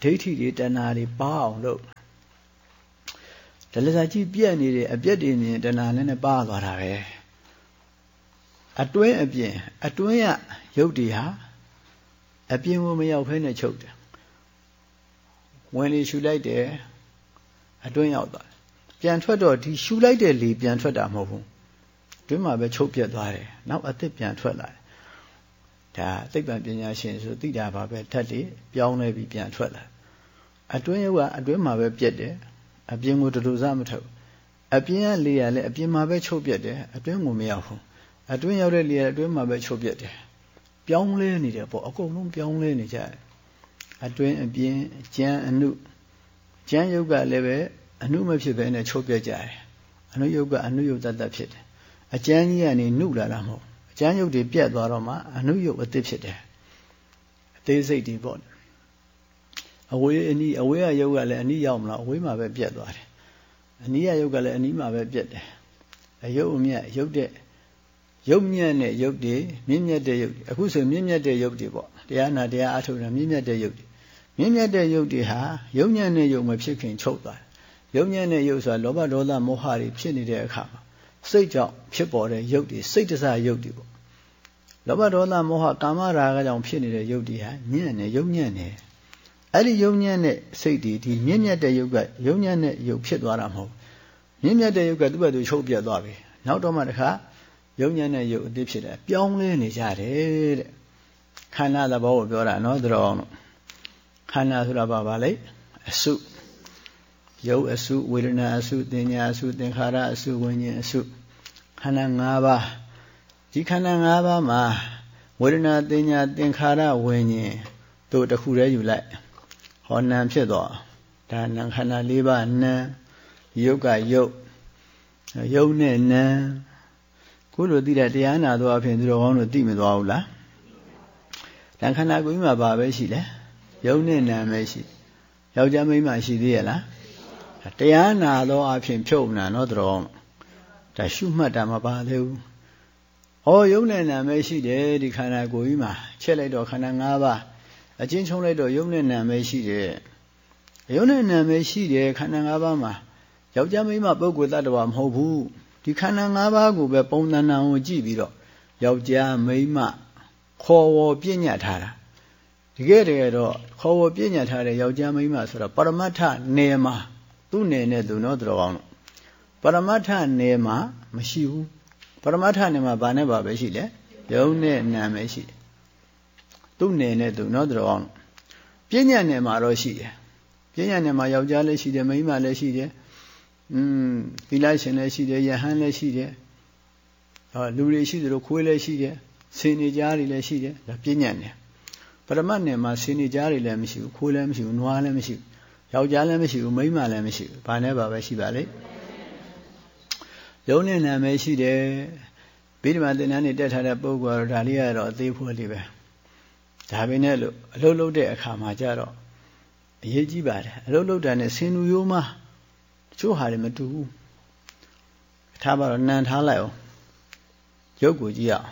ဒိဋ္ဌိတွေတဏှာတွေပါအောင်လို့ဒါလည်းစာကြည့်ပြက်နေတယ်အပြက်တွေမြင်တဏှာနဲ့ပါသွားတာပဲအတွင်းအပြင်အတွင်းရရုပ်တွေဟာအပြင်ကိုမရောက်ဖဲနဲ့ချုပ်တယ်ဝင်လေရှူလိုက်တယ်အတွင်းရောက်သွားပြန်ထွက်တော့ဒီရှူလိုက်တဲ့လေပြန်ထွက်တာမဟုတ်ဘူးတွင်းမှာပဲချုပ်ပြတ်သွားတယ်နောက်အသစ်ပြန်ထွက်လာတယ်ဒါသိပ္ပံပညာရှင်ဆိုသိတာပါပဲဓာတ်တွေပြောင်းလဲပြီးပြန်ထွက်လာအတွင်းရုပ်ကအတွင်းမှာပဲပြတ်တယ်အပြင်ကိုတလူစားမထုတ်အပြင်ကလေရလည်းအပြင်မှာပဲချုပ်ပြတ်တယ်အတွင်းကိုမရောက်ဘူးအတွင်းရောက်တဲ့လေရအတွင်းမှာပဲချုပ်ပြတ်တယ်ပြောင်းလဲနေတယ်ပေါ့အကုန်လုံးပြောင်းလဲနေကြတယ်အတွင်းအပြင်ကျမ်းအနုကျမ်းယုတ်ကလည်းပဲအနုမဖြစ်ဘဲနဲ့ချုပ်ပြတ်ကြတယ်အနုယုတ်ကအနုယုတ်တတ်တတ်ဖြစ်တယ်အကျမ်းကြီးကနေနှုတ်လာတာမဟုတ်အကျမ်းယုတ်တွေပြတ်သွားတော့မှအနုယုတ်အသစ်ဖြစ်တယ်အသေးစိတ်တွေပေါ့အဝေးအနီးအဝေးကယုတ်ကလည်းအနီးရောက်မလားအဝေးမှာပဲပြတ်သွားတယ်အနီးကယုတ်ကလည်းအနီးမှာပဲပြတ်တယ်အယုတ်အမြတ်ယုတ်တဲ့ရုပ်မြတ်နဲ့ရုပ်တွေမြင့်မြတ်တဲ့ရုပ်တွေအခုဆိုမြင့်မြတ်တဲ့ရုပ်တွေပေါ့တရားနာတရားအထုတ်တာမြင့်မြတ်တဲ့ရုပ်တွေမြင့်မြတ်တဲ့ရုပ်တွေဟာရုပ်ညံ့တဲ့ရုပ်မဖြစ်ခင်ချုပ်သွားတယ်ရုပ်ညံ့တဲ့ရုပ်ဆိုတာလောဘဒေါသမောဟတွေဖြစ်နေတဲ့အခါမှာစိတ်ကြောင့်ဖြစ်ပေါ်တဲ့ရုပ်တွေစိတ်တစားရုပ်တွေပေါ့လောဘဒေါသမောဟကာမရာဂကြောင့်ဖြစ်နေတဲ့ရုပ်တွေဟာညံ့နေရုပ်ညံ့နေအဲ့ဒီရုပ်ညံ့တဲ့စိတ်တွေဒီမြင့်မြတ်တဲ့ရုပ်ကရုပ်ညံ့တဲ့ရုပ်ဖြစ်သွားတာမဟုတ်မြင့်မြတ်တဲ့ရုပ်ကသူ့ဘက်သူချုပ်ပြတ်သွားပြီနောက်တော့မှတခါရုပ်ညံ့တဲ့ရုပ်အသစ်ဖြစ်တယ်ပြောင်းလဲနေကြတယ်တဲ့ခန္ဓာသဘောကိုပြောတာနော်သူတော်ခန္ဓာဆိုတာဘာပါလဲအစုရုပ်အစုဝေဒနာအစုသင်ညာအစုသင်္ခါရအစုဝိညာဉ်အစုခန္ဓာ၅ပါးဒီခန္ဓာ၅ပါးမှာဝေဒနာသင်ညာသင်္ခါရဝိညာဉ်တို့တစ်ခုတည်းယူလိုက်ဟောနာဖြစ်တော့ဒါနာခန္ဓာ၄ပါးနာယုတ်ကယုတ်ယုတ်နဲ့နာခုလိုသိတဲ့တရားနာတော့အဖြစ်သူတော်ကောင်းတို့သိမသွားဘူးလားတန်ခန္ဓာကိုယ်မှာဘာပဲရှိလဲယုံနဲ့နာပဲရှိယောက်ျားမိန်းမရှိသေးရဲ့လားတရားနာတော့အဖြစ်ဖြုတ်နာတော့သူတော်ကောင်းဒါရှုမှတ်တာမပါသေးဘူးဩယုံနဲ့နာပဲရှိတယ်ဒီခန္ဓာကိုယ်ကြီးမှာချက်လိုက်တော့ခန္ဓာ၅ပါးအချင်းချုံလိုက်တော့ယုံနဲ့နာပဲရှိတယ်ယုံနဲ့နာပဲရှိတယ်ခန္ဓာ၅ပါးမှာယောက်ျားမိန်းမပုဂ္ဂိုလ်တ attva မဟုတ်ဘူးဒီခန္ဓာ၅ပါးကိုပဲပုံသဏ္ဍာန်ကိုကြည့်ပြီးတော့ယောက်ျားမိန်းမခေါ်ဝေါ်ပြညတ်ထားတာတကယ်တကယ်တော့ခေါ်ဝေါ်ပြညတ်ထားတဲ့ယောက်ျားမိန်းမဆိုတော့ပရမတ္ထနယ်မှာသူ့နယ်နဲ့သူနော်တော်အောင်လို့ပရမတ္ထနယ်မှာမရှိဘူးပရမတ္ထနယ်မှာဘာနဲ့ဘာပဲရှိလဲယုံနဲ့နာပဲရှိသူ့နယ်နဲ့သူနော်တော်အောင်လို့ပြညတ်နယ်မှာတော့ရှိတယ်ပြညတ်နယ်မှာယောက်ျားလည်းရှိတယ်မိန်းမလည်းရှိတယ်อืมသီလရှင်လည်းရှိတယ်ယဟန်လည်းရှိတယ်ဟောလူတွေရှိသလိုခွေးလည်းရှိတယ်ဆင်းနေကြားတွေလည်းရှိတယ်ဒါပြညတ်နယ်ပရမတ်နယ်မှာဆင်းနေကြားတွေလည်းမရှိဘူးခွေးလည်းမရှိဘူးနွားလည်းမရှိဘူးယောက်ျားလည်းမရှိဘူးမိန်းမလည်းမရှိဘူးဘာနဲ့ဘာပဲရှိပါလိမ့်ယုံနဲ့နာမည်ရှိတယ်ဗိဓမာသင်္นานနေတက်ထားတဲ့ပုဂ္ဂိုလ်ကတော့ဒါလေးကတော့အသေးဖွယ်လေးပဲဒါပဲနဲ့လို့အလုပ်လုပ်တဲ့အခါမှာကြတော့အရေးကြီးပါတယ်အလုပ်လုပ်တာနဲ့ဆင်းလူရိုးမှာချို့ဟာတွေမတူဘူးထားပါတော့နံထားလိုက်အောင်ရုပ်ကိုကြည့်အောင်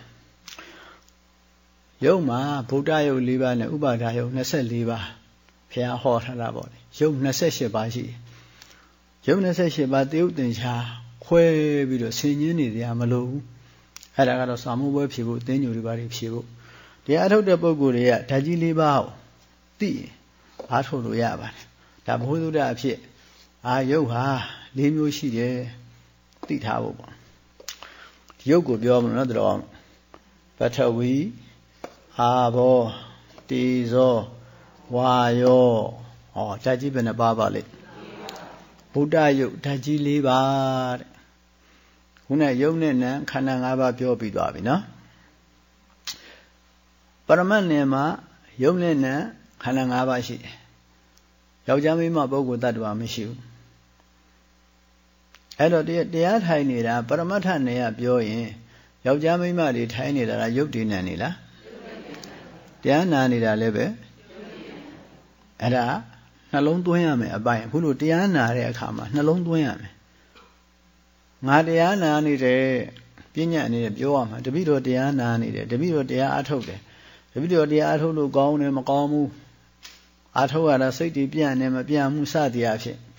ရုပ်မှာဗုဒ္ဓရုပ်၄ပါးနဲ့ဥပါဒရုပ်၂၄ပါးဘုရားဟောထားတာပေါ့လေရုပ်၂၈ပါးရှိတယ်ရုပ်၂၈ပါးတယုတ်တင်ချာခွဲပြီးတော့ဆင်ញင်းနေကြမလို့အဲ့ဒါကတော့စာမှုပွဲဖြေဖို့အသိဉာဏ်တွေပါဖြေဖို့တရားထုတ်တဲ့ပုဂ္ဂိုလ်တွေကဓာတ်ကြီး၄ပါးကိုသိရင်အားထုတ်လို့ရပါတယ်ဒါဘုဟုတ္တအဖြစ်အာယုတ်ဟာ၄မျိုးရှိတယ်သိထားဖို့ပေါ့ဒီယုတ်ကိုပြောမလို့နော်တော်ပထဝီအာဘောတေဇောဝါယောဟောဓာတ်ကြီးဘယ်နှပါပါလိမ့်ဗုဒ္ဓယုတ်ဓာတ်ကြီး၄ပါးတဲ့ခုနယုတ်နဲ့နံခန္ဓာ၅ပါးပြောပြီးသွားပြီနော်ပရမတ်နယ်မှာယုတ်နဲ့နံခန္ဓာ၅ပါးရှိတယ်ယောက်ျားမိန်းမပုဂ္ဂိုလ်တ attva မရှိဘူးအဲ့တော့တရားထိုင်နေတာပရမတ္ထနယ်ကပြောရင်ယောက်ျားမိန်းမတွေထိုင်နေတာလားယုတ်တည်နေနေလားတရားနာနေတာလည်းပဲအဲ့ဒါနှလုံးသွင်းရမယ်အပိုင်အခုလိုတရားနာတဲ့အခါမှာနှလုံးသွင်းရမယ်ငါတရားနာနေတယ်ပညာအနေနဲ့ပြောရမှာတပိတော့တရားနာနေတယ်တပိတော့တရားအထုတ်တယ်တပိတော့တရားအထုတ်လို့ကောင်းတယ်မကောင်းဘူးအာထုတ်ရတာစိတ်တွေပြန့်နေမပြန့်မှုစသည်အဖြစ်